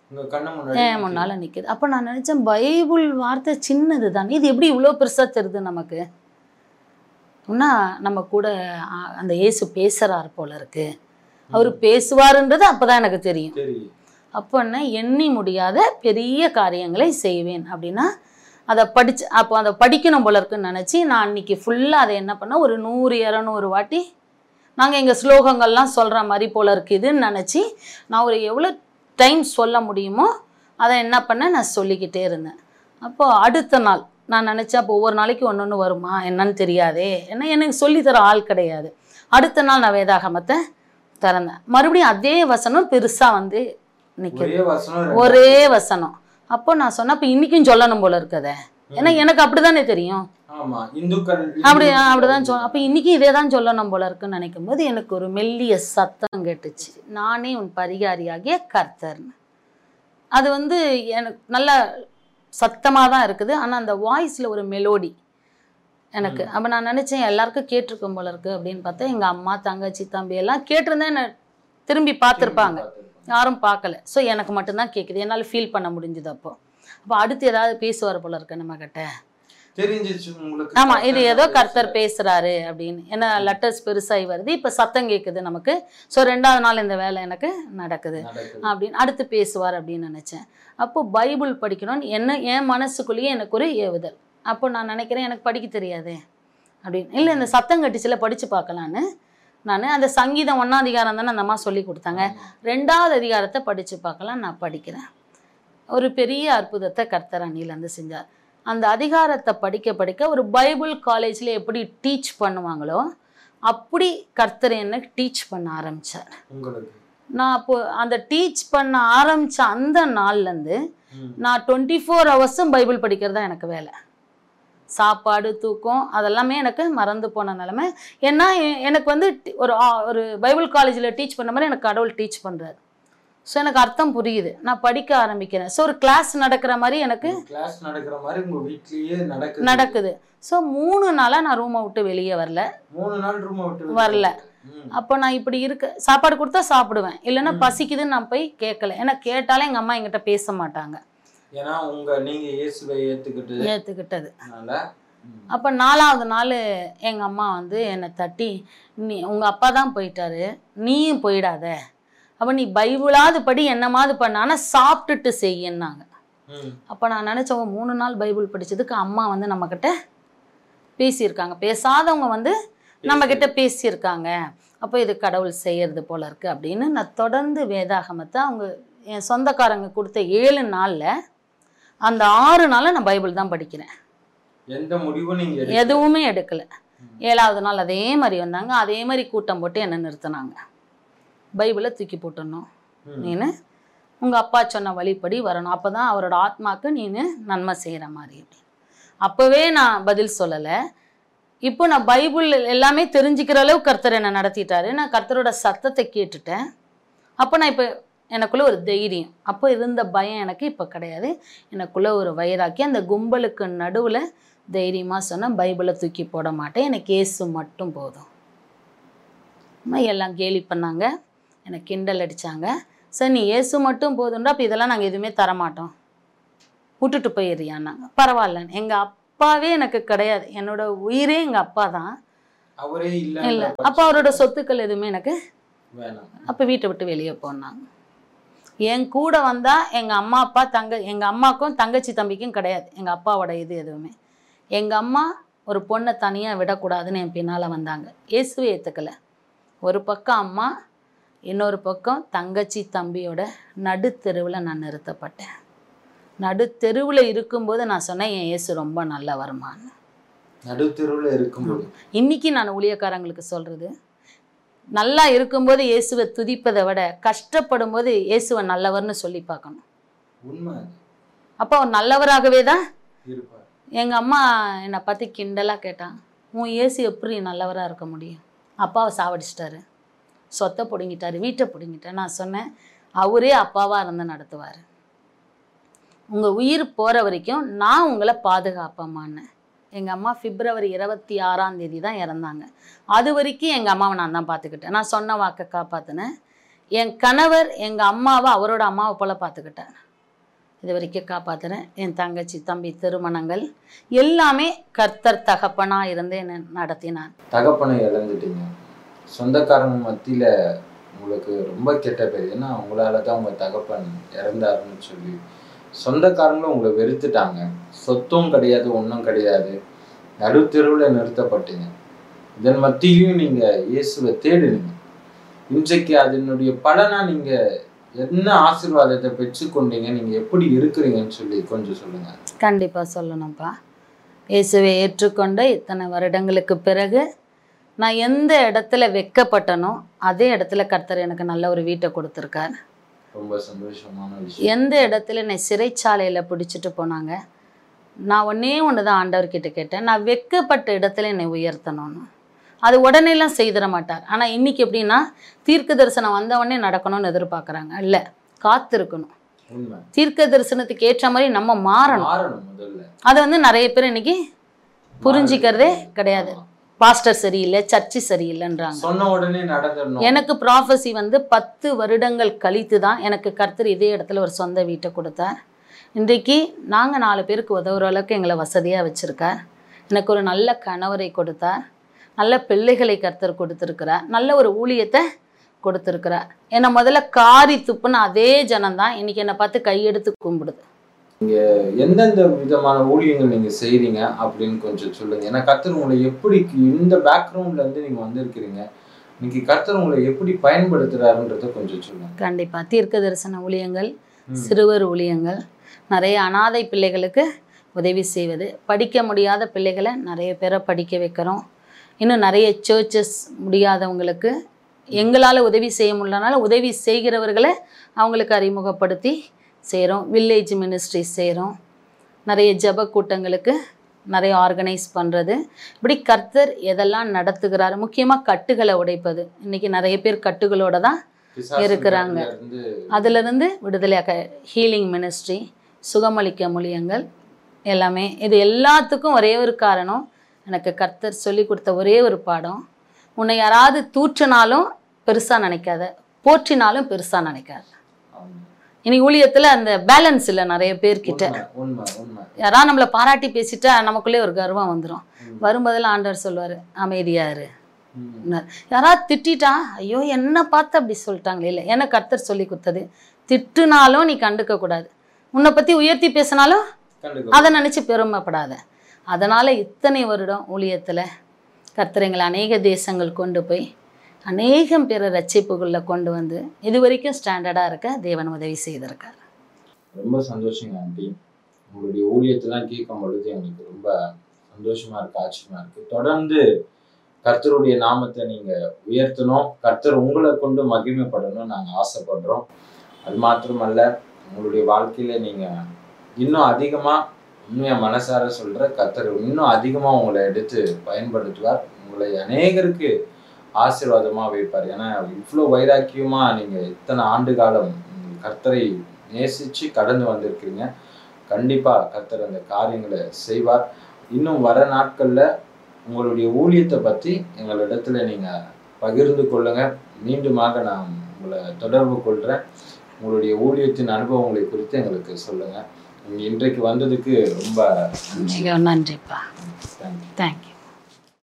என் முன்னால் நிற்குது. அப்போ நான் நினச்சேன் பைபிள் வார்த்தை சின்னது தான், இது எப்படி இவ்வளோ பெருசாக தெரியுது நமக்கு. அப்படின்னா நம்ம கூட அந்த இயேசு பேசுகிறார் போல இருக்கு, அவர் பேசுவாருன்றது அப்போ தான் எனக்கு தெரியும். அப்போ என்ன, எண்ணி முடியாத பெரிய காரியங்களை செய்வேன் அப்படின்னா அதை படிச்சு அப்போ அதை படிக்கணும் போல இருக்குன்னு நினச்சி நான் அன்றைக்கி ஃபுல்லாக அதை என்ன பண்ணேன், ஒரு நூறு இரநூறு வாட்டி நாங்கள் எங்கள் ஸ்லோகங்கள்லாம் சொல்கிற மாதிரி போல இருக்குதுன்னு நினச்சி நான் ஒரு எவ்வளோ டைம் சொல்ல முடியுமோ அதை என்ன பண்ணேன், நான் சொல்லிக்கிட்டே இருந்தேன். அப்போது அடுத்த நாள் நான் நினச்சேன், அப்போ ஒவ்வொரு நாளைக்கு ஒன்று ஒன்று வருமா என்னன்னு தெரியாதே, ஏன்னா எனக்கு சொல்லித்தர ஆள் கிடையாது. அடுத்த நாள் நான் வேதாகமத்தை திறந்தேன், மறுபடியும் அதே வசனம் பெருசாக வந்து நிற்குது, ஒரே வசனம். அப்போ நான் சொன்னேன், அப்போ இன்றைக்கும் சொல்லணும் போல இருக்கதே, ஏன்னா எனக்கு அப்படி தானே தெரியும், அப்படி அப்படிதான் சொல் அப்போ இன்றைக்கி இதே தான் சொல்லணும் போல இருக்குன்னு நினைக்கும் போது எனக்கு ஒரு மெல்லிய சத்தம் கேட்டுச்சு, நானே உன் பரிகாரியாகிய கர்த்தர்னு. அது வந்து எனக்கு நல்ல சத்தமாக தான் இருக்குது, ஆனால் அந்த வாய்ஸில் ஒரு மெலோடி எனக்கு. அப்போ நான் நினச்சேன் எல்லாருக்கும் கேட்டிருக்கும் போல இருக்குது அப்படின்னு பார்த்தா எங்கள் அம்மா தங்கச்சி தம்பி எல்லாம் கேட்டிருந்தேன், என்னை திரும்பி பார்த்துருப்பாங்க, யாரும் பார்க்கல. ஸோ எனக்கு மட்டும்தான் கேட்குது, என்னால் ஃபீல் பண்ண முடிஞ்சுது. அப்போ அப்போ அடுத்து ஏதாவது பேசுவார் போல இருக்கு நம்ம கிட்ட, தெரிஞ்சிச்சு உங்களுக்கு. ஆமாம், இது ஏதோ கர்த்தர் பேசுகிறாரு அப்படின்னு. ஏன்னா லெட்டர்ஸ் பெருசாகி வருது, இப்போ சத்தம் கேட்குது நமக்கு. ஸோ ரெண்டாவது நாள் இந்த வேலை எனக்கு நடக்குது அப்படின்னு, அடுத்து பேசுவார் அப்படின்னு நினச்சேன். அப்போது பைபிள் படிக்கணும்னு என்ன என் மனசுக்குள்ளேயே எனக்கு ஒரு ஏவுதல். அப்போ நான் நினைக்கிறேன் எனக்கு படிக்க தெரியாது அப்படின்னு. இல்லை, இந்த சத்தம் கட்டிச்சில் படித்து பார்க்கலான்னு நான் அந்த சங்கீதம் ஒன்றாம் அதிகாரம் தானே அந்த அம்மா சொல்லி கொடுத்தாங்க, ரெண்டாவது அதிகாரத்தை படித்து பார்க்கலாம் நான் படிக்கிறேன். ஒரு பெரிய அற்புதத்தை கர்த்தர் அன்னிலேருந்து செஞ்சார். அந்த அதிகாரத்தை படிக்க படிக்க ஒரு பைபிள் காலேஜில் எப்படி டீச் பண்ணுவாங்களோ அப்படி கர்த்தர் என்ன டீச் பண்ண ஆரம்பித்தார். நான் அப்போ அந்த டீச் பண்ண ஆரம்பித்த அந்த நாள்லேருந்து நான் டுவெண்ட்டி ஃபோர் ஹவர்ஸும் பைபிள் படிக்கிறது தான் எனக்கு வேலை. சாப்பாடு தூக்கம் அதெல்லாமே எனக்கு மறந்து போன நிலமை. ஏன்னா எனக்கு வந்து ஒரு ஒரு பைபிள் காலேஜில் டீச் பண்ண மாதிரி எனக்கு கடவுள் டீச் பண்ணுறாரு. ஸோ எனக்கு அர்த்தம் புரியுது, நான் படிக்க ஆரம்பிக்கிறேன். ஸோ ஒரு கிளாஸ் நடக்கிற மாதிரி எனக்கு கிளாஸ் நடக்கிற மாதிரி உங்கள் வீட்லேயே நடக்குது நடக்குது ஸோ மூணு நாளாக நான் ரூமை விட்டு வெளியே வரல, மூணு நாள் ரூமை விட்டு வரல. அப்போ நான் இப்படி இருக்க, சாப்பாடு கொடுத்தா சாப்பிடுவேன், இல்லைன்னா பசிக்குதுன்னு நான் போய் கேட்கல. ஏன்னா கேட்டாலே எங்கள் அம்மா என்கிட்ட பேச மாட்டாங்க, ஏன்னா உங்க நீங்க இயேசுவை ஏத்துக்கிட்டு ஏத்துக்கிட்டது. அப்போ நாலாவது நாள் எங்கள் அம்மா வந்து என்னை தட்டி, நீ உங்கள் அப்பா தான் போயிட்டாரு, நீயும் போயிடாத, அப்போ நீ பைபிளாவது படி என்னமாவது பண்ண, ஆனால் சாப்பிட்டுட்டு செய்யின்னாங்க. அப்போ நான் நினச்சவங்க மூணு நாள் பைபிள் படித்ததுக்கு அம்மா வந்து நம்மக்கிட்ட பேசியிருக்காங்க, பேசாதவங்க வந்து நம்மக்கிட்ட பேசியிருக்காங்க, அப்போ இது கடவுள் செய்யறது போல இருக்குது அப்படின்னு. நான் தொடர்ந்து வேதாகமத்தை அவங்க என் சொந்தக்காரங்க கொடுத்த ஏழு நாளில் அந்த ஆறு நாளில் நான் பைபிள் தான் படிக்கிறேன், எந்த முடிவும் நீங்கள் எதுவுமே எடுக்கலை. ஏழாவது நாள் அதே மாதிரி வந்தாங்க, அதே மாதிரி கூட்டம் போட்டு என்னை நிறுத்தினாங்க, பைபிளை தூக்கி போட்டுடணும், நீனு உங்கள் அப்பா சொன்ன வழிப்படி வரணும், அப்போ தான் அவரோட ஆத்மாவுக்கு நீனு நன்மை செய்கிற மாதிரி. அப்போவே நான் பதில் சொல்லலை. இப்போ நான் பைபிள் எல்லாமே தெரிஞ்சுக்கிற அளவுக்கு கர்த்தர் என்னை நடத்திட்டாரு, நான் கர்த்தரோட சத்தத்தை கேட்டுட்டேன். அப்போ நான் இப்போ எனக்குள்ளே ஒரு தைரியம், அப்போ இருந்த பயம் எனக்கு இப்போ கிடையாது, எனக்குள்ளே ஒரு வைராக்கி. அந்த கும்பலுக்கு நடுவில் தைரியமாக சொன்னால் பைபிளை தூக்கி போட மாட்டேன், எனக்கு இயேசு மட்டும் போதும். எல்லாம் கேலி பண்ணாங்க, எனக்கு கிண்டல் அடித்தாங்க. சார் நீ இயேசு மட்டும் போதுண்டா, அப்போ இதெல்லாம் நாங்கள் எதுவுமே தரமாட்டோம், விட்டுட்டு போயிடுறியான்னாங்க. பரவாயில்லன்னு. எங்கள் அப்பாவே எனக்கு கிடையாது, என்னோட உயிரே எங்கள் அப்பா தான். அவரே இல்லை இல்லை, அப்போ அவரோட சொத்துக்கள் எதுவுமே எனக்கு வேணாம், அப்போ வீட்டை விட்டு வெளியே போனாங்க. என் கூட வந்தால் எங்கள் அம்மா அப்பா தங்க எங்கள் அம்மாவுக்கும் தங்கச்சி தம்பிக்கும் கிடையாது எங்கள் அப்பாவோட இது எதுவுமே. எங்கள் அம்மா ஒரு பொண்ணை தனியாக விடக்கூடாதுன்னு என் பின்னால் வந்தாங்க. இயேசுவை ஏற்றுக்கலை. ஒரு பக்கம் அம்மா, இன்னொரு பக்கம் தங்கச்சி தம்பியோட நடுத்தெருவில் நான் நிறுத்தப்பட்டேன். நடுத்தெருவில் இருக்கும்போது நான் சொன்னேன், என் இயேசு ரொம்ப நல்லா வருமான்னு. நடுத்தெருவில் இருக்கும்போது இன்னைக்கு நான் ஊழியக்காரங்களுக்கு சொல்கிறது, நல்லா இருக்கும்போது இயேசுவை துதிப்பதை விட கஷ்டப்படும் போது இயேசுவை நல்லவர்னு சொல்லி பார்க்கணும். உண்மை. அப்போ அவர் நல்லவராகவே தான் இருப்பார். எங்கள் அம்மா என்னை பற்றி கிண்டலாக கேட்டான், உன் இயேசு எப்படி நல்லவராக இருக்க முடியும்? அப்பாவை சாவடிச்சிட்டாரு, சொத்தை பிடுங்கிட்டாரு, வீட்டை பிடுங்கிட்டார். நான் சொன்னேன், அவரே அப்பாவாக இருந்து நடத்துவார். உங்கள் உயிர் போகிற வரைக்கும் நான் உங்களை பாதுகாப்பேம்மான்னு. எங்கள் அம்மா பிப்ரவரி இருபத்தி ஆறாம் தேதி தான் இறந்தாங்க. அது வரைக்கும் எங்கள் அம்மாவை நான் தான் பார்த்துக்கிட்டேன். நான் சொன்ன வாக்கை காப்பாற்றினேன். என் கணவர் எங்கள் அம்மாவை அவரோட அம்மாவை போல் பார்த்துக்கிட்டேன். இது வரைக்கும் காப்பாற்றினேன். என் தங்கச்சி தம்பி திருமணங்கள் எல்லாமே கர்த்தர் தகப்பனாக இருந்து என்னை நடத்தினான். தகப்பனை இழந்துட்டீங்க, சொந்தக்காரங்க மத்தியில் உங்களுக்கு ரொம்ப கெட்ட பேர், ஏன்னா உங்களால் தான் உங்கள் தகப்பன் இறந்தாருன்னு சொல்லி சொந்தக்காரங்களும் உங்களை வெறுத்துட்டாங்க. சொத்தும் கிடையாது, ஒன்றும் கிடையாது, நடுத்தெருவில் நிறுத்தப்பட்டீங்க. இதன் மத்தியிலையும் நீங்கள் இயேசுவை தேடுனீங்க. இன்றைக்கு அதனுடைய பலனா நீங்கள் என்ன ஆசீர்வாதத்தை பெற்றுக்கொண்டீங்க, நீங்கள் எப்படி இருக்கிறீங்கன்னு சொல்லி கொஞ்சம் சொல்லுங்கள். கண்டிப்பாக சொல்லணும்ப்பா. இயேசுவை ஏற்றுக்கொண்ட இத்தனை வருடங்களுக்கு பிறகு நான் எந்த இடத்துல வெட்கப்பட்டனோ அதே இடத்துல கர்த்தர் எனக்கு நல்ல ஒரு வீட்டை கொடுத்துருக்கார். ரொம்ப சந்தோஷமான விஷயம். எந்த இடத்துல என்னை சிறைச்சாலையில் பிடிச்சிட்டு போனாங்க, நான் ஒன்றே ஒன்று தான் ஆண்டவர்கிட்ட கேட்டேன், நான் வெட்கப்பட்ட இடத்துல என்னை உயர்த்தணும்னு. அது உடனேலாம் செய்திட மாட்டார். ஆனால் இன்றைக்கி எப்படின்னா, தீர்க்க தரிசனம் வந்தவொடனே நடக்கணும்னு எதிர்பார்க்குறாங்க. இல்லை, காத்திருக்கணும். தீர்க்க தரிசனத்துக்கு ஏற்ற மாதிரி நம்ம மாறணும். அதை வந்து நிறைய பேர் இன்னைக்கு புரிஞ்சிக்கிறதே கிடையாது. பாஸ்டர் சரியில்லை, சர்ச்சு சரியில்லைன்றாங்க. சொன்ன உடனே நடந்துடணும். எனக்கு ப்ராஃபஸி வந்து பத்து வருடங்கள் கழித்து தான் எனக்கு கர்த்தர் இதே இடத்துல ஒரு சொந்த வீட்டை கொடுத்தார். இன்றைக்கு நாங்கள் நாலு பேருக்கு உதவுற அளவுக்கு எங்களை வசதியாக வச்சுருக்கார். எனக்கு ஒரு நல்ல கணவரை கொடுத்தார், நல்ல பிள்ளைகளை கர்த்தர் கொடுத்துருக்கிறார், நல்ல ஒரு ஊழியத்தை கொடுத்துருக்கிறார். என்னை முதல்ல காரி துப்புன்னு அதே ஜனம்தான் இன்றைக்கி என்னை பார்த்து கையெடுத்து கும்பிடுது. நீங்கள் எந்தெந்த விதமான ஊழியங்கள் நீங்கள் செய்கிறீங்க அப்படின்னு கொஞ்சம் சொல்லுங்கள். ஏன்னா கர்த்தர் உங்களை எப்படி இந்த பேக்ரவுண்ட்லேருந்து நீங்கள் வந்திருக்கிறீங்க, இன்னைக்கு கர்த்தர் உங்களை எப்படி பயன்படுத்துகிறாருன்றதை கொஞ்சம் சொல்லுங்கள். கண்டிப்பாக. தீர்க்க தரிசன ஊழியங்கள், சிறுவர் ஊழியங்கள், நிறைய அனாதை பிள்ளைகளுக்கு உதவி செய்வது, படிக்க முடியாத பிள்ளைகளை நிறைய பேரை படிக்க வைக்கிறோம். இன்னும் நிறைய சர்ச்சஸ் முடியாதவங்களுக்கு எங்களால் உதவி செய்ய முடியலனால உதவி செய்கிறவர்களை அவங்களுக்கு அறிமுகப்படுத்தி செய்கிறோம். வில்லேஜ் மினிஸ்ட்ரி செய்கிறோம். நிறைய ஜப கூட்டங்களுக்கு நிறைய ஆர்கனைஸ் பண்ணுறது. இப்படி கர்த்தர் எதெல்லாம் நடத்துகிறார். முக்கியமாக கட்டுகளை உடைப்பது. இன்றைக்கி நிறைய பேர் கட்டுகளோடு தான் இருக்கிறாங்க. அதிலிருந்து விடுதலையாக ஹீலிங் மினிஸ்ட்ரி, சுகமளிக்க மூலியங்கள் எல்லாமே. இது எல்லாத்துக்கும் ஒரே ஒரு காரணம், எனக்கு கர்த்தர் சொல்லி கொடுத்த ஒரே ஒரு பாடம், உன்னை யாராவது தூற்றினாலும் பெருசாக நினைக்காத, போற்றினாலும் பெருசாக நினைக்காத. இனி ஊழியத்தில் அந்த பேலன்ஸ் இல்லை நிறைய பேர்கிட்ட. யாராவது நம்மளை பாராட்டி பேசிட்டா நமக்குள்ளே ஒரு கர்வம் வந்துடும். வரும்போதெல்லாம் ஆண்டவர் சொல்லுவார், அமைதியாரு. யாராவது திட்டா, ஐயோ என்ன பார்த்து அப்படி சொல்லிட்டாங்களே. இல்லை, எனக்கு கர்த்தர் சொல்லி கொடுத்தது, திட்டுனாலும் நீ கண்டுக்க கூடாது, உன்னை பற்றி உயர்த்தி பேசினாலும் அதை நினச்சி பெருமைப்படாத. அதனால் இத்தனை வருடம் ஊழியத்தில் கர்த்தர் எங்களை அநேக தேசங்கள் கொண்டு போய் அநேகம் பேரை ரட்சிப்புக்குள்ளே கொண்டு வந்து இது வரைக்கும் ஸ்டாண்டர்டாக இருக்க தேவன் உதவி செய்திருக்கார். ரொம்ப சந்தோஷங்க ஆண்டி. உங்களுடைய ஊழியத்தெல்லாம் கேட்கும் பொழுது எங்களுக்கு ரொம்ப சந்தோஷமாக இருக்குது, ஆச்சரியமாக இருக்குது. தொடர்ந்து கர்த்தருடைய நாமத்தை நீங்கள் உயர்த்தணும், கர்த்தர் உங்களை கொண்டு மகிமைப்படணும் நாங்கள் ஆசைப்படுறோம். அது மாத்திரமல்ல, உங்களுடைய வாழ்க்கையில் நீங்கள் இன்னும் அதிகமாக, உண்மையாக மனசார சொல்கிற, கர்த்தர் இன்னும் அதிகமாக உங்களை எடுத்து பயன்படுத்துவார். உங்களை அநேகருக்கு ஆசீர்வாதமாக வைப்பார். ஏன்னா இவ்வளோ வைராக்கியமாக நீங்கள் இத்தனை ஆண்டு காலம் கர்த்தரை நேசித்து கடந்து வந்திருக்கிறீங்க. கண்டிப்பாக கர்த்தர் அந்த காரியங்களை செய்வார். இன்னும் வர நாட்களில் உங்களுடைய ஊழியத்தை பற்றி எங்களிடத்துல நீங்கள் பகிர்ந்து கொள்ளுங்கள். மீண்டுமாக நாம் உங்களை தொடர்பு கொள்கிறேன். உங்களுடைய ஊழியத்தின் அனுபவங்களை குறித்து எங்களுக்கு சொல்லுங்கள். நீங்கள் இன்றைக்கு வந்ததுக்கு ரொம்ப நன்றிப்பா. தேங்க்யூ. தேங்க்யூ.